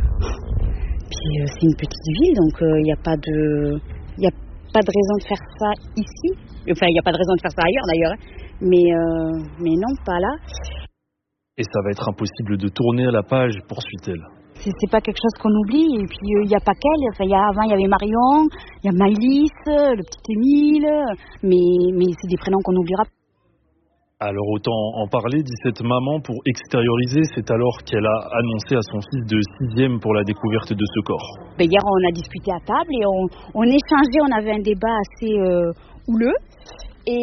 Puis c'est une petite ville, donc il n'y a pas de raison de faire ça ici. Enfin, il n'y a pas de raison de faire ça ailleurs d'ailleurs, mais non, pas là. Et ça va être impossible de tourner à la page, poursuit-elle. C'est pas quelque chose qu'on oublie, et puis il n'y a pas qu'elle. Enfin, avant il y avait Marion, il y a Maëlys, le petit Émile, mais c'est des prénoms qu'on n'oubliera pas. Alors autant en parler, dit cette maman, pour extérioriser. C'est alors qu'elle a annoncé à son fils de 6e pour la découverte de ce corps. Hier on a discuté à table et on échangeait, on avait un débat assez houleux et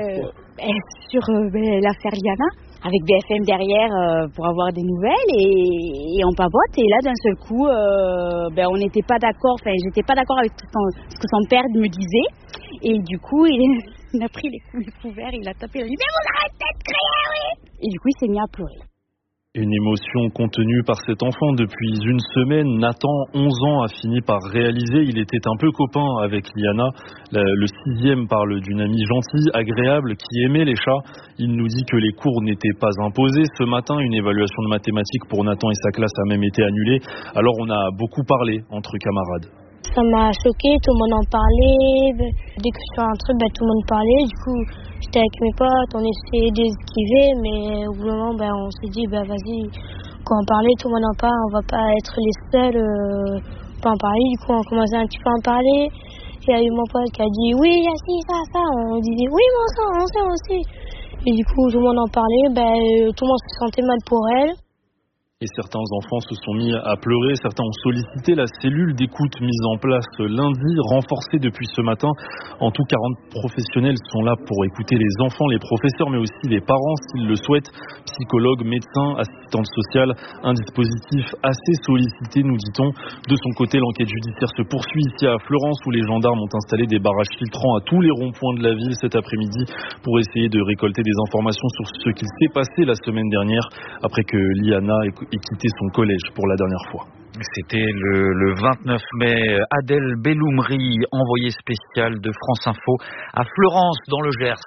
sur l'affaire Liana, avec BFM derrière pour avoir des nouvelles, et on papote, et là d'un seul coup on n'était pas d'accord, j'étais pas d'accord avec ce que son père me disait, et du coup il a pris les couverts, il a tapé, il a dit mais vous arrêtez de crier, oui, et du coup il s'est mis à pleurer. Une émotion contenue par cet enfant depuis une semaine. Nathan, 11 ans, a fini par réaliser. Il était un peu copain avec Liana. Le 6e parle d'une amie gentille, agréable, qui aimait les chats. Il nous dit que les cours n'étaient pas imposés. Ce matin, une évaluation de mathématiques pour Nathan et sa classe a même été annulée. Alors on a beaucoup parlé entre camarades. Ça m'a choqué, tout le monde en parlait. Dès que je fais un truc, tout le monde parlait. Du coup, j'étais avec mes potes, on essayait d'esquiver, mais au bout d'un moment, on s'est dit, vas-y, quand on parlait, tout le monde en parle, on va pas être les seuls pas en parler. Du coup, on commençait un petit peu à en parler. Il y a eu mon pote qui a dit, oui, il y a ci, ça. On disait, oui, mais on sait aussi. Et du coup, tout le monde en parlait, tout le monde se sentait mal pour elle. Et certains enfants se sont mis à pleurer, certains ont sollicité la cellule d'écoute mise en place lundi, renforcée depuis ce matin. En tout, 40 professionnels sont là pour écouter les enfants, les professeurs, mais aussi les parents s'ils le souhaitent. Psychologues, médecins, assistantes sociales, un dispositif assez sollicité, nous dit-on. De son côté, l'enquête judiciaire se poursuit ici à Fleurance, où les gendarmes ont installé des barrages filtrants à tous les ronds-points de la ville cet après-midi pour essayer de récolter des informations sur ce qu'il s'est passé la semaine dernière, après que Liana ait quitté son collège pour la dernière fois. C'était le 29 mai. Adèle Belloumri, envoyée spéciale de France Info à Fleurance, dans le Gers.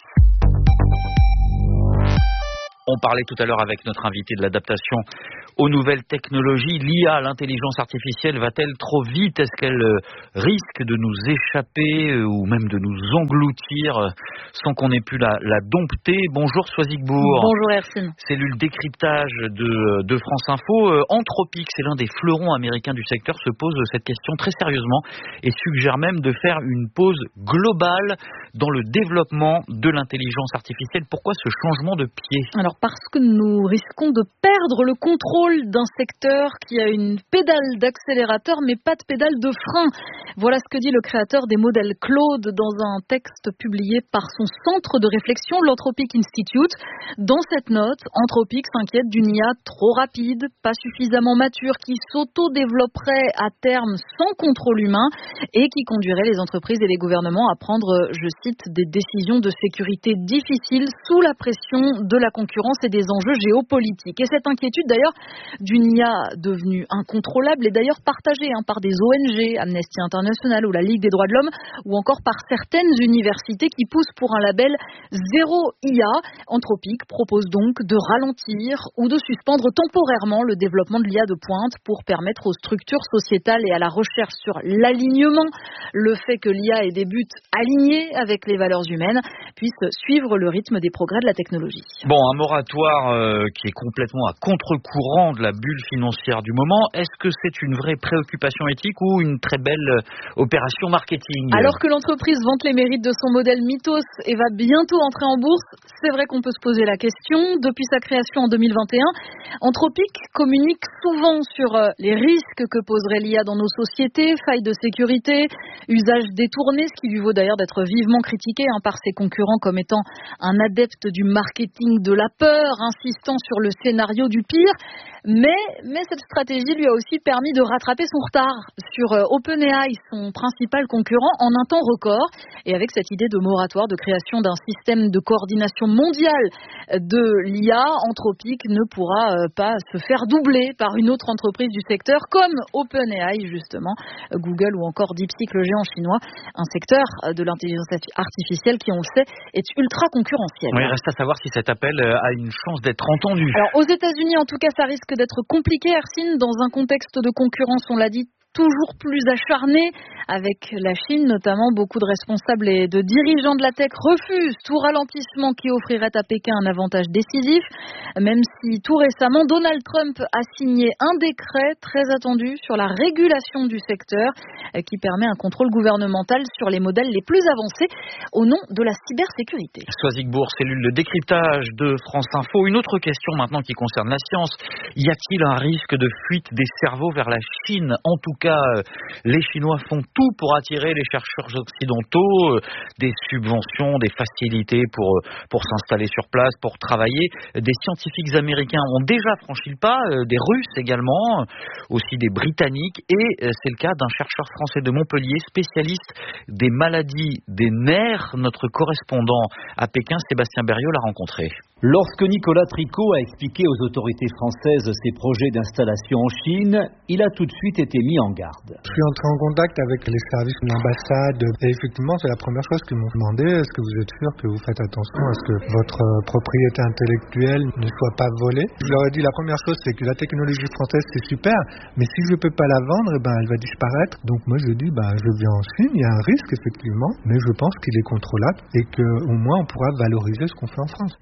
On parlait tout à l'heure avec notre invité de l'adaptation aux nouvelles technologies. L'IA, l'intelligence artificielle, va-t-elle trop vite? Est-ce qu'elle risque de nous échapper ou même de nous engloutir sans qu'on ait pu la dompter? Bonjour Soisigbourg. Bonjour Hercine. Cellule décryptage de France Info. Anthropic, c'est l'un des fleurons américains du secteur, se pose cette question très sérieusement et suggère même de faire une pause globale dans le développement de l'intelligence artificielle. Pourquoi ce changement de pied? Alors parce que nous risquons de perdre le contrôle d'un secteur qui a une pédale d'accélérateur mais pas de pédale de frein. Voilà ce que dit le créateur des modèles Claude dans un texte publié par son centre de réflexion, l'Anthropic Institute. Dans cette note, Anthropic s'inquiète d'une IA trop rapide, pas suffisamment mature, qui s'auto-développerait à terme sans contrôle humain et qui conduirait les entreprises et les gouvernements à prendre, je cite, des décisions de sécurité difficiles sous la pression de la concurrence et des enjeux géopolitiques. Et cette inquiétude d'ailleurs d'une IA devenue incontrôlable est d'ailleurs partagée par des ONG, Amnesty International ou la Ligue des droits de l'homme, ou encore par certaines universités qui poussent pour un label zéro IA. Anthropic propose donc de ralentir ou de suspendre temporairement le développement de l'IA de pointe pour permettre aux structures sociétales et à la recherche sur l'alignement, le fait que l'IA ait des buts alignés avec les valeurs humaines, puisse suivre le rythme des progrès de la technologie. Bon, un moratoire qui est complètement à contre-courant de la bulle financière du moment. Est-ce que c'est une vraie préoccupation éthique ou une très belle opération marketing? Alors que l'entreprise vante les mérites de son modèle Mythos et va bientôt entrer en bourse, c'est vrai qu'on peut se poser la question. Depuis sa création en 2021, Anthropic communique souvent sur les risques que poserait l'IA dans nos sociétés, failles de sécurité, usage détourné, ce qui lui vaut d'ailleurs d'être vivement critiqué par ses concurrents comme étant un adepte du marketing de la peur, insistant sur le scénario du pire. Mais cette stratégie lui a aussi permis de rattraper son retard sur OpenAI, son principal concurrent, en un temps record. Et avec cette idée de moratoire, de création d'un système de coordination mondiale de l'IA, Anthropic ne pourra pas se faire doubler par une autre entreprise du secteur comme OpenAI, justement, Google ou encore DeepSeek, le géant chinois, un secteur de l'intelligence artificielle qui, on le sait, est ultra concurrentiel. Oui, il reste à savoir si cet appel a une chance d'être entendu. Alors, aux États-Unis, en tout cas, ça risque d'être compliqué, Hercine, dans un contexte de concurrence, on l'a dit, toujours plus acharné avec la Chine, notamment beaucoup de responsables et de dirigeants de la tech refusent tout ralentissement qui offrirait à Pékin un avantage décisif, même si tout récemment Donald Trump a signé un décret très attendu sur la régulation du secteur qui permet un contrôle gouvernemental sur les modèles les plus avancés au nom de la cybersécurité. Soisigbourg, cellule de décryptage de France Info. Une autre question maintenant qui concerne la science. Y a-t-il un risque de fuite des cerveaux vers la Chine? En tout cas, les Chinois font tout pour attirer les chercheurs occidentaux, des subventions, des facilités pour s'installer sur place, pour travailler. Des scientifiques américains ont déjà franchi le pas, des Russes également, aussi des Britanniques, et c'est le cas d'un chercheur français de Montpellier, spécialiste des maladies des nerfs. Notre correspondant à Pékin, Sébastien Berriot, l'a rencontré. Lorsque Nicolas Tricot a expliqué aux autorités françaises ses projets d'installation en Chine, il a tout de suite été mis en garde. Je suis entré en contact avec les services de l'ambassade et effectivement c'est la première chose qu'ils m'ont demandé. Est-ce que vous êtes sûr que vous faites attention à ce que votre propriété intellectuelle ne soit pas volée? Je leur ai dit la première chose c'est que la technologie française c'est super, mais si je ne peux pas la vendre, elle va disparaître. Donc moi je dis je viens en Chine, il y a un risque effectivement, mais je pense qu'il est contrôlable et qu'au moins on pourra valoriser ce qu'on fait en France. Le chercheur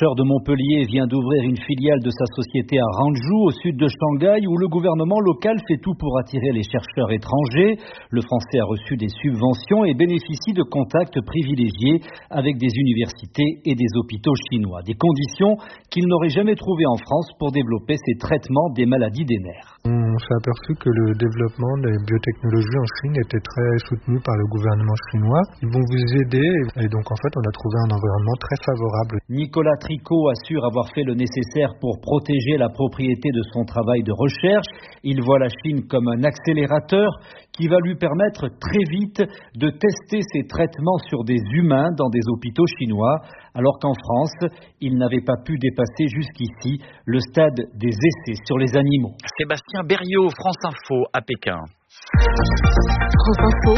chercheur de Montpellier vient d'ouvrir une filiale de sa société à Hangzhou, au sud de Shanghai, où le gouvernement local fait tout pour attirer les chercheurs étrangers. Le Français a reçu des subventions et bénéficie de contacts privilégiés avec des universités et des hôpitaux chinois. Des conditions qu'il n'aurait jamais trouvées en France pour développer ces traitements des maladies des nerfs. On s'est aperçu que le développement des biotechnologies en Chine était très soutenu par le gouvernement chinois. Ils vont vous aider et donc en fait on a trouvé un environnement très favorable. Nicolas Tricot assure avoir fait le nécessaire pour protéger la propriété de son travail de recherche. Il voit la Chine comme un accélérateur qui va lui permettre très vite de tester ses traitements sur des humains dans des hôpitaux chinois, alors qu'en France, il n'avait pas pu dépasser jusqu'ici le stade des essais sur les animaux. Sébastien Berriot, France Info à Pékin. France Info,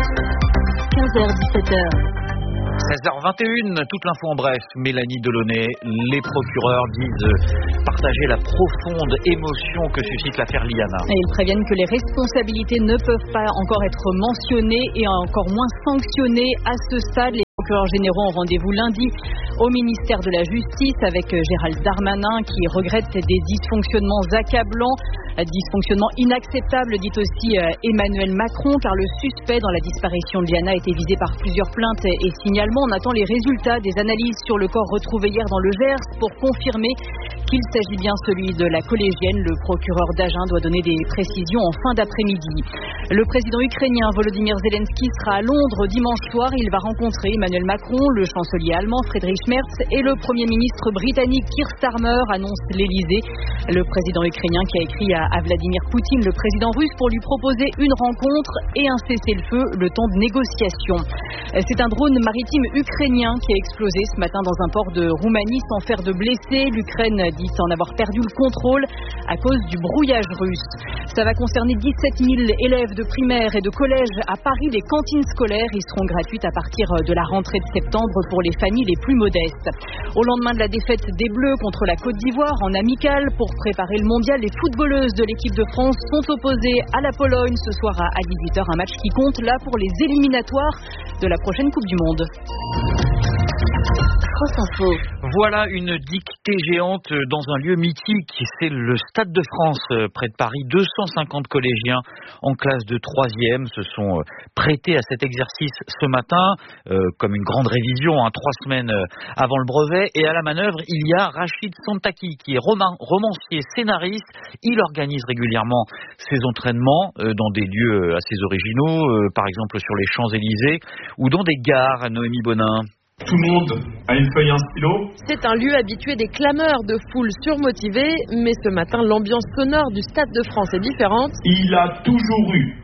15h-17h. 16h21, toute l'info en bref. Mélanie Delaunay, les procureurs disent partager la profonde émotion que suscite l'affaire Liana. Et ils préviennent que les responsabilités ne peuvent pas encore être mentionnées et encore moins sanctionnées à ce stade. Les procureurs généraux ont rendez-vous lundi au ministère de la Justice avec Gérald Darmanin qui regrette des dysfonctionnements accablants. Dysfonctionnement inacceptable, dit aussi Emmanuel Macron, car le suspect dans la disparition de Liana a été visé par plusieurs plaintes et signalements. On attend les résultats des analyses sur le corps retrouvé hier dans le Gers pour confirmer qu'il s'agit bien celui de la collégienne. Le procureur d'Agen doit donner des précisions en fin d'après-midi. Le président ukrainien Volodymyr Zelensky sera à Londres dimanche soir. Il va rencontrer Emmanuel Macron, le chancelier allemand Friedrich Merz et le premier ministre britannique Keir Starmer, annonce l'Elysée. Le président ukrainien qui a écrit à Vladimir Poutine, le président russe, pour lui proposer une rencontre et un cessez-le-feu, le temps de négociation. C'est un drone maritime ukrainien qui a explosé ce matin dans un port de Roumanie sans faire de blessés. L'Ukraine dit en avoir perdu le contrôle à cause du brouillage russe. Ça va concerner 17 000 élèves de primaire et de collège à Paris. Les cantines scolaires y seront gratuites à partir de la rentrée de septembre pour les familles les plus modestes. Au lendemain de la défaite des Bleus contre la Côte d'Ivoire en amical pour préparer le mondial, les footballeuses de l'équipe de France sont opposées à la Pologne ce soir à 18h, un match qui compte là pour les éliminatoires de la prochaine Coupe du Monde. France Info. Voilà une dictée géante dans un lieu mythique, c'est le Stade de France près de Paris. 250 collégiens en classe de 3e se sont prêtés à cet exercice ce matin, comme une grande révision, 3 semaines avant le brevet. Et à la manœuvre, il y a Rachid Santaki qui est romancier, scénariste. Il organise régulièrement ses entraînements dans des lieux assez originaux, par exemple sur les Champs-Élysées ou dans des gares, Noémie Bonin. Tout le monde a une feuille et un stylo. C'est un lieu habitué des clameurs de foules surmotivées, mais ce matin, l'ambiance sonore du Stade de France est différente. Il a toujours eu.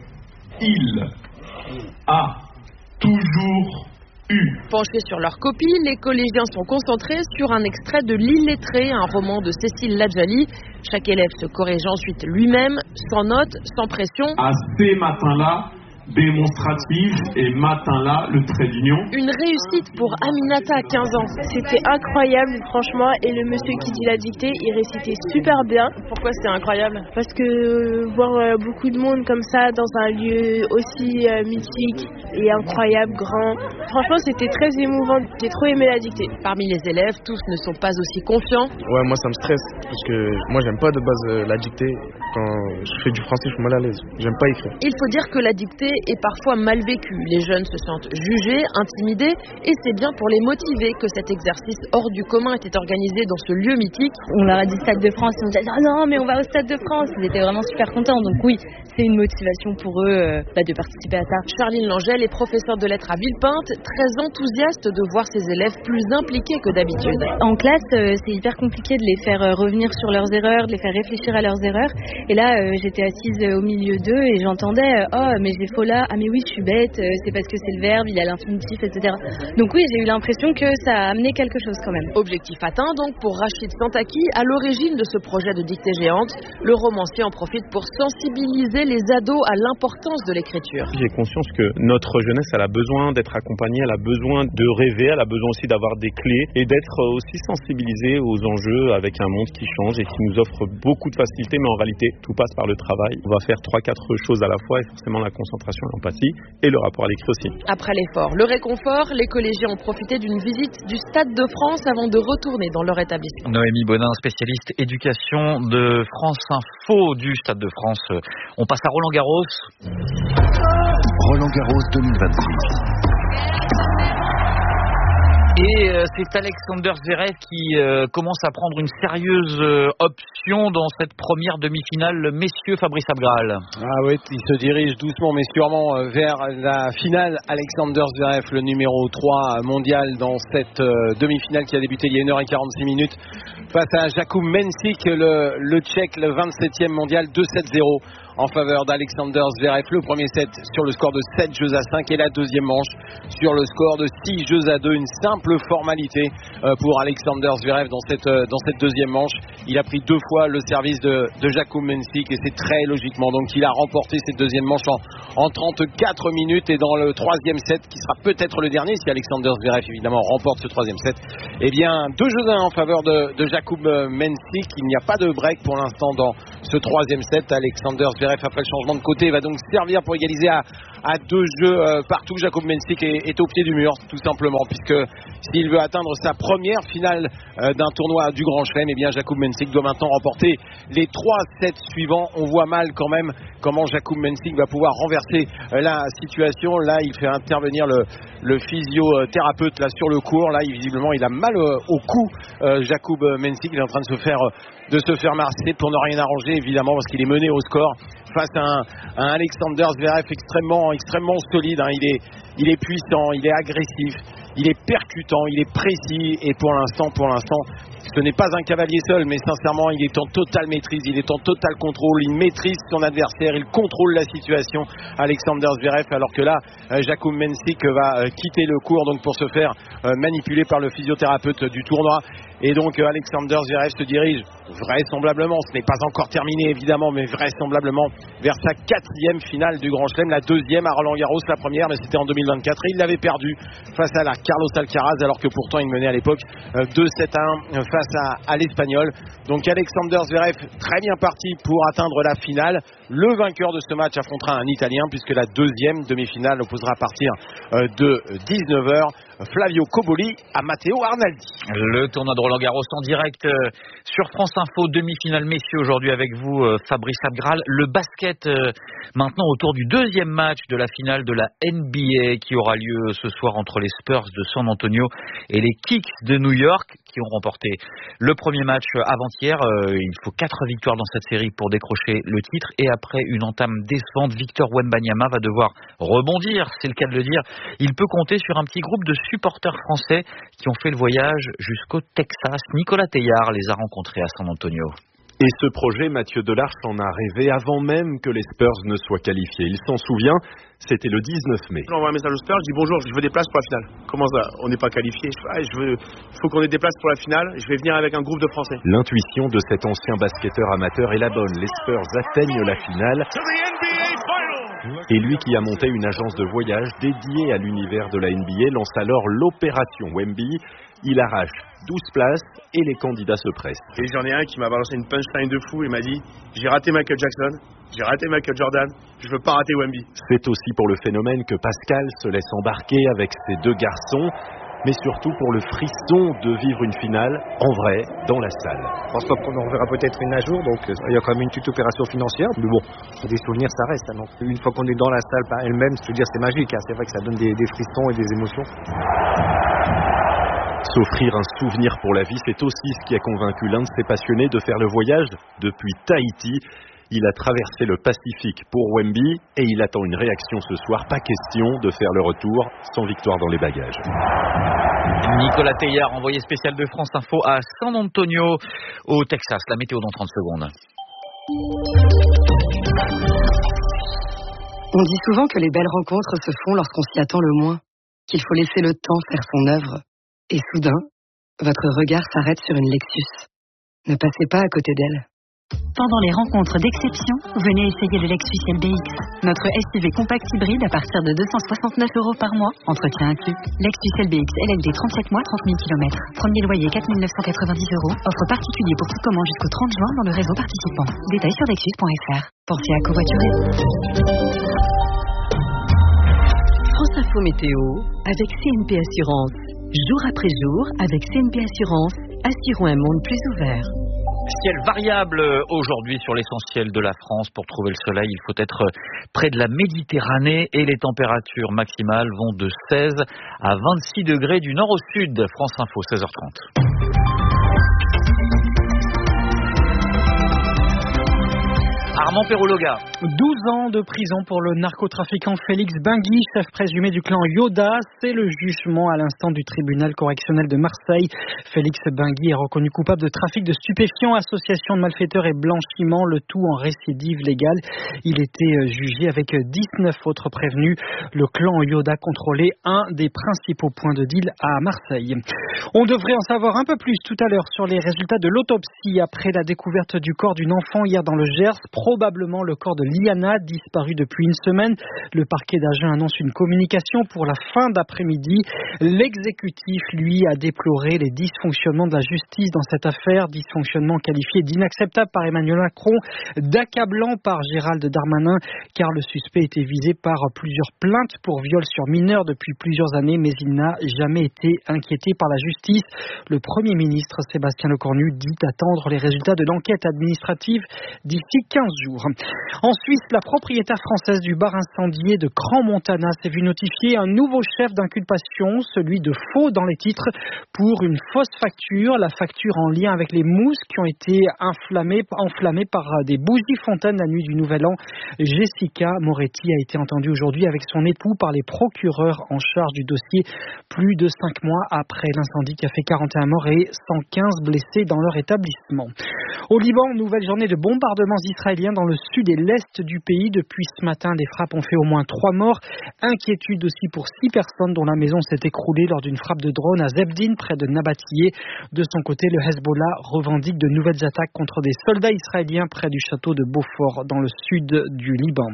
Penchés sur leur copie, les collégiens sont concentrés sur un extrait de L'Illettré, un roman de Cécile Ladjali. Chaque élève se corrige ensuite lui-même, sans notes, sans pression. À ces matins-là, démonstrative et matin-là, le trait d'union. Une réussite pour Aminata à 15 ans. C'était incroyable, franchement, et le monsieur qui dit la dictée, il récitait super bien. Pourquoi c'était incroyable ? Parce que voir beaucoup de monde comme ça dans un lieu aussi mythique et incroyable, grand, franchement c'était très émouvant. J'ai trop aimé la dictée. Parmi les élèves, tous ne sont pas aussi confiants. Ouais, moi ça me stresse, parce que moi j'aime pas de base la dictée. Quand je fais du français, je suis mal à l'aise. J'aime pas écrire. Il faut dire que la dictée est parfois mal vécue. Les jeunes se sentent jugés, intimidés, et c'est bien pour les motiver que cet exercice hors du commun était organisé dans ce lieu mythique. On leur a dit Stade de France, ils ont dit ah non mais on va au Stade de France. Ils étaient vraiment super contents, donc oui, c'est une motivation pour eux de participer à ça. Charline Langel est professeure de lettres à Villepinte, très enthousiaste de voir ses élèves plus impliqués que d'habitude. En classe, c'est hyper compliqué de les faire revenir sur leurs erreurs, de les faire réfléchir à leurs erreurs. Et là, j'étais assise au milieu d'eux et j'entendais oh mais j'ai faux là, ah mais oui je suis bête, c'est parce que c'est le verbe, il a l'infinitif, etc. Donc oui, j'ai eu l'impression que ça a amené quelque chose quand même. Objectif atteint donc pour Rachid Santaki, à l'origine de ce projet de dictée géante. Le romancier en profite pour sensibiliser les ados à l'importance de l'écriture. J'ai conscience que notre jeunesse, elle a besoin d'être accompagnée, elle a besoin de rêver, elle a besoin aussi d'avoir des clés et d'être aussi sensibilisée aux enjeux avec un monde qui change et qui nous offre beaucoup de facilité, mais en réalité tout passe par le travail. On va faire 3-4 choses à la fois et forcément la concentration collaboration et empathie, et le rapport à l'écrit aussi. Après l'effort, le réconfort, les collégiens ont profité d'une visite du Stade de France avant de retourner dans leur établissement. Noémie Bonin, spécialiste éducation de France Info du Stade de France. On passe à Roland Garros. Roland Garros 2026. Et c'est Alexander Zverev qui commence à prendre une sérieuse option dans cette première demi-finale. Messieurs, Fabrice Abgral. Ah oui, il se dirige doucement mais sûrement vers la finale. Alexander Zverev, le numéro 3 mondial dans cette demi-finale qui a débuté il y a 1h46 face à Jakub Mensik, le Tchèque, le 27e mondial, 2-7-0. En faveur d'Alexander Zverev, le premier set sur le score de 7-5 et la deuxième manche sur le score de 6-2. Une simple formalité pour Alexander Zverev dans cette deuxième manche. Il a pris 2 fois le service de Jakub Mensik et c'est très logiquement donc il a remporté cette deuxième manche en 34 minutes. Et dans le troisième set, qui sera peut-être le dernier si Alexander Zverev évidemment remporte ce troisième set, eh bien 2-1 en faveur de Jakub Mensik. Il n'y a pas de break pour l'instant dans ce troisième set. Alexander Zverev, après le changement de côté, va donc servir pour égaliser à 2 jeux partout. Jakub Mensik est au pied du mur tout simplement, puisque s'il veut atteindre sa première finale d'un tournoi du Grand Chelem, eh bien Jakub Mensik doit maintenant remporter les 3 sets suivants. On voit mal quand même comment Jakub Mensik va pouvoir renverser la situation. Là, il fait intervenir le physiothérapeute là sur le court. Là, visiblement, il a mal au cou. Jakub Mensik, il est en train de se faire masser pour ne rien arranger, évidemment, parce qu'il est mené au score face à un Alexander Zverev extrêmement solide. Il est puissant, il est agressif, il est percutant, il est précis, et pour l'instant, ce n'est pas un cavalier seul, mais sincèrement, il est en totale maîtrise, il est en total contrôle, il maîtrise son adversaire, il contrôle la situation, Alexander Zverev, alors que là, Jakub Mensik va quitter le court donc pour se faire manipuler par le physiothérapeute du tournoi. Et donc Alexander Zverev se dirige vraisemblablement, ce n'est pas encore terminé évidemment, mais vraisemblablement vers sa 4e finale du Grand Chelem, la 2e à Roland Garros. La première, mais c'était en 2024 et il l'avait perdu face à la Carlos Alcaraz, alors que pourtant il menait à l'époque 2-7-1 face à l'Espagnol. Donc Alexander Zverev très bien parti pour atteindre la finale. Le vainqueur de ce match affrontera un Italien, puisque la 2e demi-finale opposera à partir de 19h Flavio Cobolli à Matteo Arnaldi. Le tournoi de Roland Garros en direct sur France Info, demi-finale messieurs aujourd'hui avec vous Fabrice Abgral. Le basket maintenant autour du 2e match de la finale de la NBA qui aura lieu ce soir entre les Spurs de San Antonio et les Knicks de New York qui ont remporté le premier match avant-hier. Il faut 4 victoires dans cette série pour décrocher le titre, et après une entame décevante, Victor Wembanyama va devoir rebondir, c'est le cas de le dire. Il peut compter sur un petit groupe de supporters français qui ont fait le voyage jusqu'au Texas. Nicolas Teillard les a rencontrés à San Antonio. Et ce projet, Mathieu Delarche en a rêvé avant même que les Spurs ne soient qualifiés. Il s'en souvient, c'était le 19 mai. J'envoie un message aux Spurs, je dis bonjour, je veux des places pour la finale. Comment ça, on n'est pas qualifié? Faut qu'on ait des places pour la finale, je vais venir avec un groupe de Français. L'intuition de cet ancien basketteur amateur est la bonne. Les Spurs atteignent la finale. Et lui qui a monté une agence de voyage dédiée à l'univers de la NBA lance alors l'opération Wemby. Il arrache 12 places et les candidats se pressent. Et j'en ai un qui m'a balancé une punchline de fou. Il m'a dit j'ai raté Michael Jackson, j'ai raté Michael Jordan, je veux pas rater Wemby. C'est aussi pour le phénomène que Pascal se laisse embarquer avec ses 2 garçons, mais surtout pour le frisson de vivre une finale en vrai dans la salle. Je pense pas qu'on en reverra peut-être une à jour, donc il y a quand même une petite opération financière, mais bon, des souvenirs ça reste. Donc une fois qu'on est dans la salle par elle-même, je veux dire c'est magique, c'est vrai que ça donne des frissons et des émotions. S'offrir un souvenir pour la vie, c'est aussi ce qui a convaincu l'un de ses passionnés de faire le voyage depuis Tahiti. Il a traversé le Pacifique pour Wemby et il attend une réaction ce soir. Pas question de faire le retour sans victoire dans les bagages. Nicolas Teillard, envoyé spécial de France Info à San Antonio, au Texas. La météo dans 30 secondes. On dit souvent que les belles rencontres se font lorsqu'on s'y attend le moins, qu'il faut laisser le temps faire son œuvre. Et soudain, votre regard s'arrête sur une Lexus. Ne passez pas à côté d'elle. Pendant les rencontres d'exception, venez essayer le Lexus LBX. Notre SUV compact hybride à partir de 269 € par mois, entretien inclus. Lexus LBX LLD 37 mois, 30 000 km. Premier loyer 4 990 €. Offre particulier pour toute commande jusqu'au 30 juin dans le réseau participant. Détails sur lexus.fr. Pensez à covoiturer. L'info météo avec CNP Assurance. Jour après jour, avec CNP Assurance, assurons un monde plus ouvert. Ciel variable aujourd'hui sur l'essentiel de la France. Pour trouver le soleil, il faut être près de la Méditerranée et les températures maximales vont de 16 à 26 degrés du nord au sud. France Info, 16h30. Armand Perrologa. 12 ans de prison pour le narcotrafiquant Félix Bengui, chef présumé du clan Yoda. C'est le jugement à l'instant du tribunal correctionnel de Marseille. Félix Bengui est reconnu coupable de trafic de stupéfiants, association de malfaiteurs et blanchiment, le tout en récidive légale. Il était jugé avec 19 autres prévenus. Le clan Yoda contrôlait un des principaux points de deal à Marseille. On devrait en savoir un peu plus tout à l'heure sur les résultats de l'autopsie après la découverte du corps d'une enfant hier dans le Gers. Probablement le corps de Liana, disparu depuis une semaine. Le parquet d'Agen annonce une communication pour la fin d'après-midi. L'exécutif, lui, a déploré les dysfonctionnements de la justice dans cette affaire. Dysfonctionnement qualifié d'inacceptable par Emmanuel Macron, d'accablant par Gérald Darmanin, car le suspect était visé par plusieurs plaintes pour viol sur mineurs depuis plusieurs années, mais il n'a jamais été inquiété par la justice. Le Premier ministre Sébastien Lecornu dit attendre les résultats de l'enquête administrative d'ici 15 jours. En Suisse, la propriétaire française du bar incendié de Crans-Montana s'est vue notifier un nouveau chef d'inculpation, celui de faux dans les titres pour une fausse facture, la facture en lien avec les mousses qui ont été enflammées par des bougies fontaines la nuit du Nouvel An. Jessica Moretti a été entendue aujourd'hui avec son époux par les procureurs en charge du dossier plus de 5 mois après l'incendie qui a fait 41 morts et 115 blessés dans leur établissement. Au Liban, nouvelle journée de bombardements israéliens dans le sud et l'est du pays. Depuis ce matin, les frappes ont fait au moins 3 morts. Inquiétude aussi pour 6 personnes dont la maison s'est écroulée lors d'une frappe de drone à Zebdin, près de Nabatiyeh. De son côté, le Hezbollah revendique de nouvelles attaques contre des soldats israéliens près du château de Beaufort, dans le sud du Liban.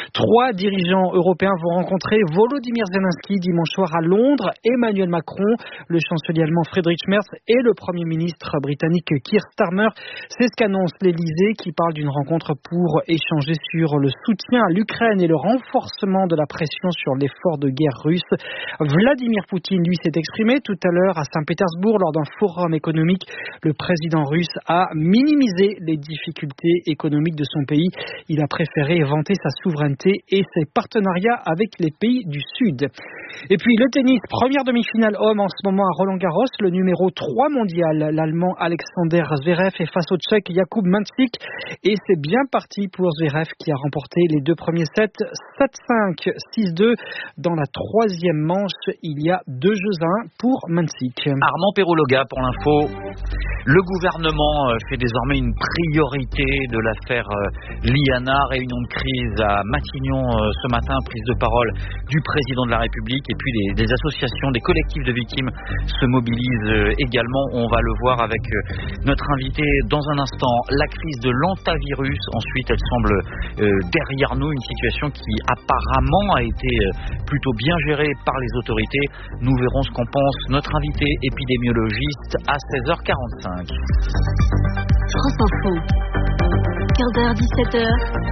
3 dirigeants européens vont rencontrer Volodymyr Zelensky dimanche soir à Londres. Emmanuel Macron, le chancelier allemand Friedrich Merz et le Premier ministre britannique Keir Starmer. C'est ce qu'annonce l'Elysée, qui parle d'une rencontre pour échanger sur le soutien à l'Ukraine et le renforcement de la pression sur l'effort de guerre russe. Vladimir Poutine, lui, s'est exprimé tout à l'heure à Saint-Pétersbourg lors d'un forum économique. Le président russe a minimisé les difficultés économiques de son pays. Il a préféré vanter sa souveraineté et ses partenariats avec les pays du Sud. Et puis le tennis, première demi-finale homme en ce moment à Roland-Garros, le numéro 3 mondial, l'Allemand Alexander Zverev est face au Tchèque Jakub Mansík et c'est bien parti pour Zverev qui a remporté les 2 premiers sets 7-5, 6-2. Dans la 3e manche, il y a 2 jeux à 1 pour Mansík. Armand Perrologa pour l'info. Le gouvernement fait désormais une priorité de l'affaire Liana. Réunion de crise à Matignon ce matin, prise de parole du président de la République et puis des associations, des collectifs de victimes se mobilisent également. On va le voir avec notre invité dans un instant. La crise de l'hantavirus, ensuite elle semble derrière nous, une situation qui apparemment a été plutôt bien gérée par les autorités. Nous verrons ce qu'en pense notre invité épidémiologiste à 16h45. France Info, 15h, 17h,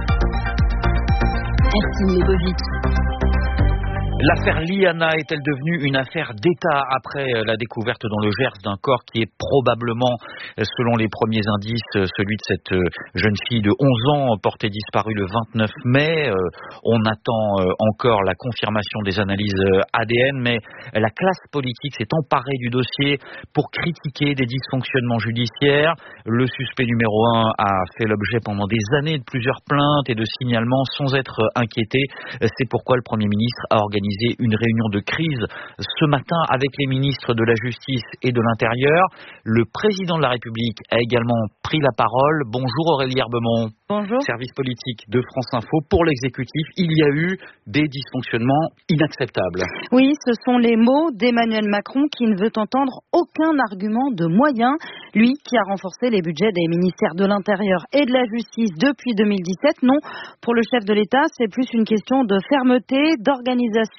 Ercine Lebovic. L'affaire Liana est-elle devenue une affaire d'État après la découverte dans le Gers d'un corps qui est probablement, selon les premiers indices, celui de cette jeune fille de 11 ans portée disparue le 29 mai. On attend encore la confirmation des analyses ADN, mais la classe politique s'est emparée du dossier pour critiquer des dysfonctionnements judiciaires. Le suspect numéro 1 a fait l'objet pendant des années de plusieurs plaintes et de signalements sans être inquiété. C'est pourquoi le Premier ministre a organisé une réunion de crise ce matin avec les ministres de la Justice et de l'Intérieur. Le président de la République a également pris la parole. Bonjour Aurélie Herbemont. Bonjour. Service politique de France Info. Pour l'exécutif, il y a eu des dysfonctionnements inacceptables. Oui, ce sont les mots d'Emmanuel Macron qui ne veut entendre aucun argument de moyens. Lui qui a renforcé les budgets des ministères de l'Intérieur et de la Justice depuis 2017. Non, pour le chef de l'État, c'est plus une question de fermeté, d'organisation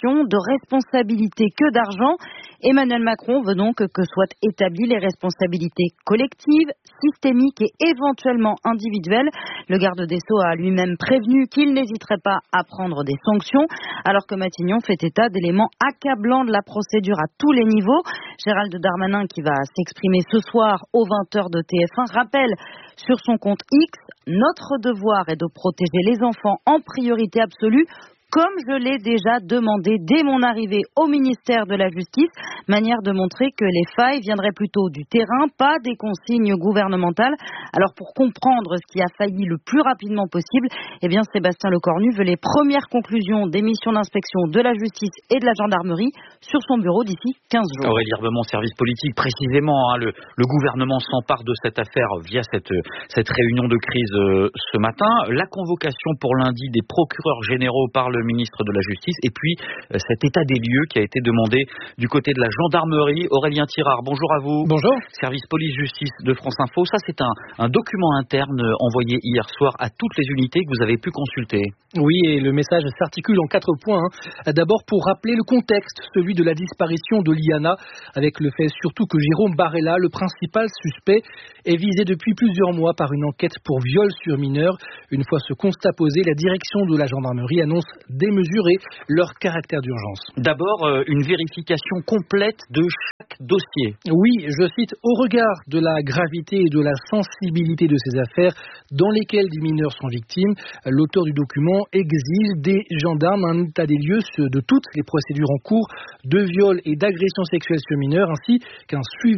d'information, de responsabilité que d'argent. Emmanuel Macron veut donc que soient établies les responsabilités collectives, systémiques et éventuellement individuelles. Le garde des Sceaux a lui-même prévenu qu'il n'hésiterait pas à prendre des sanctions, alors que Matignon fait état d'éléments accablants de la procédure à tous les niveaux. Gérald Darmanin, qui va s'exprimer ce soir aux 20h de TF1, rappelle sur son compte X: notre devoir est de protéger les enfants en priorité absolue, comme je l'ai déjà demandé dès mon arrivée au ministère de la Justice. Manière de montrer que les failles viendraient plutôt du terrain, pas des consignes gouvernementales. Alors pour comprendre ce qui a failli le plus rapidement possible, Sébastien Lecornu veut les premières conclusions des missions d'inspection de la justice et de la gendarmerie sur son bureau d'ici 15 jours. Aurélie Herbemont, service politique, précisément, le gouvernement s'empare de cette affaire via cette réunion de crise ce matin. La convocation pour lundi des procureurs généraux par le ministre de la Justice, et puis cet état des lieux qui a été demandé du côté de la gendarmerie. Aurélien Tirard, bonjour à vous. Bonjour. Service police-justice de France Info. Ça, c'est un document interne envoyé hier soir à toutes les unités que vous avez pu consulter. Oui, et le message s'articule en 4 points. D'abord, pour rappeler le contexte, celui de la disparition de Liana, avec le fait surtout que Jérôme Barella, le principal suspect, est visé depuis plusieurs mois par une enquête pour viol sur mineur. Une fois ce constat posé, la direction de la gendarmerie annonce démesurer leur caractère d'urgence. D'abord, une vérification complète de chaque dossier. Oui, je cite: au regard de la gravité et de la sensibilité de ces affaires dans lesquelles des mineurs sont victimes, l'auteur du document exige des gendarmes un état des lieux de toutes les procédures en cours de viol et d'agression sexuelle sur mineurs, ainsi qu'un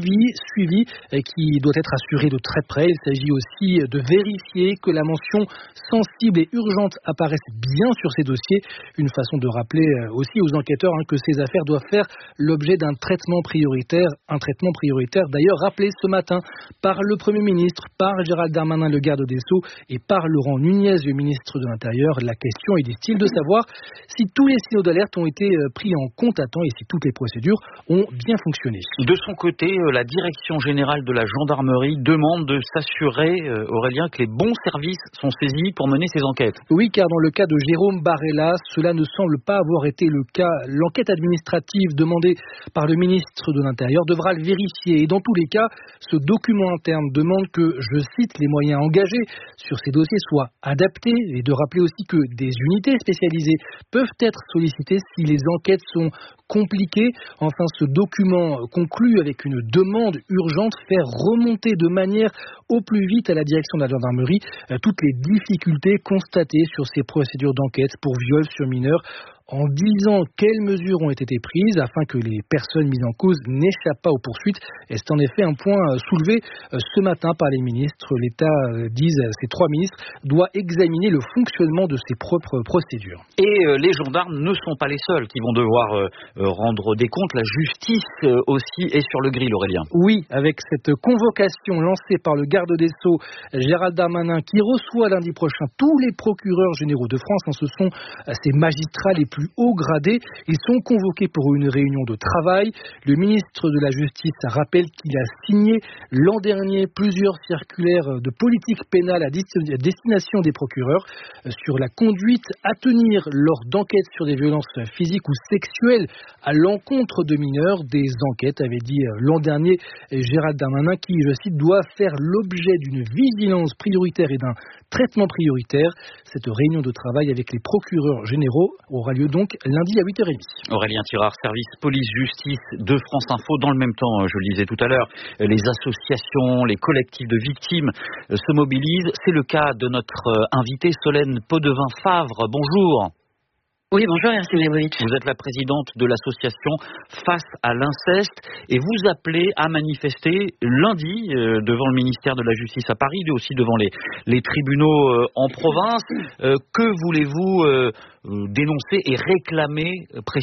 suivi qui doit être assuré de très près. Il s'agit aussi de vérifier que la mention sensible et urgente apparaisse bien sur ces dossiers. Une façon de rappeler aussi aux enquêteurs que ces affaires doivent faire l'objet d'un traitement prioritaire. Un traitement prioritaire d'ailleurs rappelé ce matin par le Premier ministre, par Gérald Darmanin, le garde des Sceaux, et par Laurent Nunez, le ministre de l'Intérieur. La question est, disent-ils, de savoir si tous les signaux d'alerte ont été pris en compte à temps et si toutes les procédures ont bien fonctionné. De son côté, la direction générale de la gendarmerie demande de s'assurer, Aurélien, que les bons services sont saisis pour mener ces enquêtes. Oui, car dans le cas de Jérôme Barella, cela ne semble pas avoir été le cas. L'enquête administrative demandée par le ministre de l'Intérieur devra le vérifier. Et dans tous les cas, ce document interne demande que, je cite, les moyens engagés sur ces dossiers soient adaptés, et de rappeler aussi que des unités spécialisées peuvent être sollicitées si les enquêtes sont compliquées. Enfin, ce document conclut avec une demande urgente: faire remonter de manière au plus vite à la direction de la gendarmerie toutes les difficultés constatées sur ces procédures d'enquête pour viol sur mineurs, en disant quelles mesures ont été prises afin que les personnes mises en cause n'échappent pas aux poursuites. Et c'est en effet un point soulevé ce matin par les ministres. L'État, disent ces 3 ministres, doit examiner le fonctionnement de ses propres procédures. Et les gendarmes ne sont pas les seuls qui vont devoir rendre des comptes. La justice aussi est sur le grill, Aurélien. Oui, avec cette convocation lancée par le garde des Sceaux, Gérald Darmanin, qui reçoit lundi prochain tous les procureurs généraux de France. Ce sont ces magistrats les plus haut gradés. Ils sont convoqués pour une réunion de travail. Le ministre de la Justice rappelle qu'il a signé l'an dernier plusieurs circulaires de politique pénale à destination des procureurs sur la conduite à tenir lors d'enquêtes sur des violences physiques ou sexuelles à l'encontre de mineurs. Des enquêtes, avait dit l'an dernier Gérald Darmanin, qui, je cite, doit faire l'objet d'une vigilance prioritaire et d'un traitement prioritaire. Cette réunion de travail avec les procureurs généraux aura lieu donc lundi à 8h30. Aurélien Tirard, service police-justice de France Info. Dans le même temps, je le disais tout à l'heure, les associations, les collectifs de victimes se mobilisent. C'est le cas de notre invitée Solène Podevin-Favre. Bonjour. Oui, bonjour, Yacine Leibovitch. Vous êtes la présidente de l'association Face à l'inceste et vous appelez à manifester lundi devant le ministère de la Justice à Paris, mais aussi devant les tribunaux en province. Que voulez-vous dénoncer et réclamer précisément ?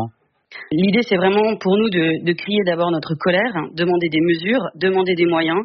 L'idée, c'est vraiment pour nous de crier d'abord notre colère, demander des mesures, demander des moyens.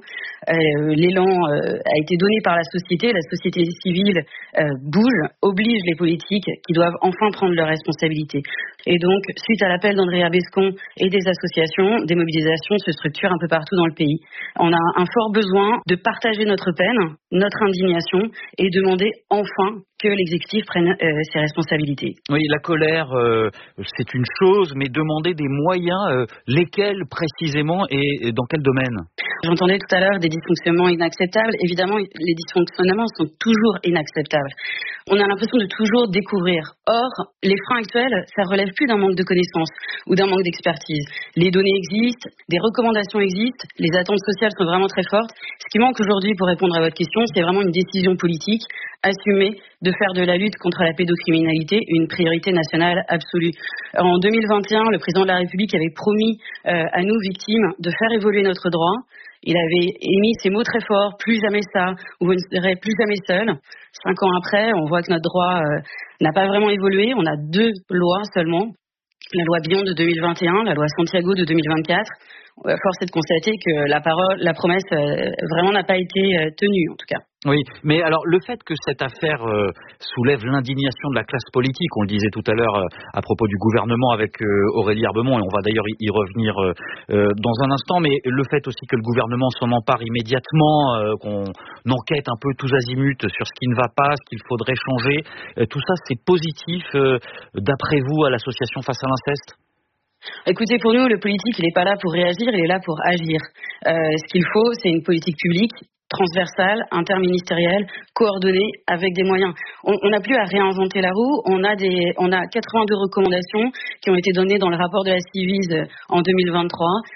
L'élan a été donné par la société civile bouge, oblige les politiques qui doivent enfin prendre leurs responsabilités. Et donc, suite à l'appel d'Andrea Bescon et des associations, des mobilisations se structurent un peu partout dans le pays. On a un fort besoin de partager notre peine, notre indignation et demander enfin que l'exécutif prenne ses responsabilités. Oui, la colère, c'est une chose, mais demander des moyens, lesquels précisément et dans quel domaine? J'entendais tout à l'heure des dysfonctionnements inacceptables. Évidemment, les dysfonctionnements sont toujours inacceptables. On a l'impression de toujours découvrir. Or, les freins actuels, ça relève plus d'un manque de connaissances ou d'un manque d'expertise. Les données existent, des recommandations existent, les attentes sociales sont vraiment très fortes. Ce qui manque aujourd'hui pour répondre à votre question, c'est vraiment une décision politique assumée de faire de la lutte contre la pédocriminalité une priorité nationale absolue. En 2021, le président de la République avait promis à nous, victimes, de faire évoluer notre droit. Il avait émis ces mots très forts, plus jamais ça, ou vous ne serez plus jamais seul. 5 ans après, on voit que notre droit n'a pas vraiment évolué. On a 2 lois seulement. La loi Billon de 2021, la loi Santiago de 2024. Force est de constater que la promesse vraiment n'a pas été tenue, en tout cas. Oui, mais alors le fait que cette affaire soulève l'indignation de la classe politique, on le disait tout à l'heure à propos du gouvernement avec Aurélie Herbemont, et on va d'ailleurs y revenir dans un instant, mais le fait aussi que le gouvernement s'en empare immédiatement, qu'on enquête un peu tous azimuts sur ce qui ne va pas, ce qu'il faudrait changer, tout ça c'est positif d'après vous à l'association Face à l'inceste? Écoutez, pour nous, le politique, il n'est pas là pour réagir, il est là pour agir. Ce qu'il faut, c'est une politique publique transversale, interministérielle, coordonnée, avec des moyens. On n'a plus à réinventer la roue. On a 82 recommandations qui ont été données dans le rapport de la Civise en 2023.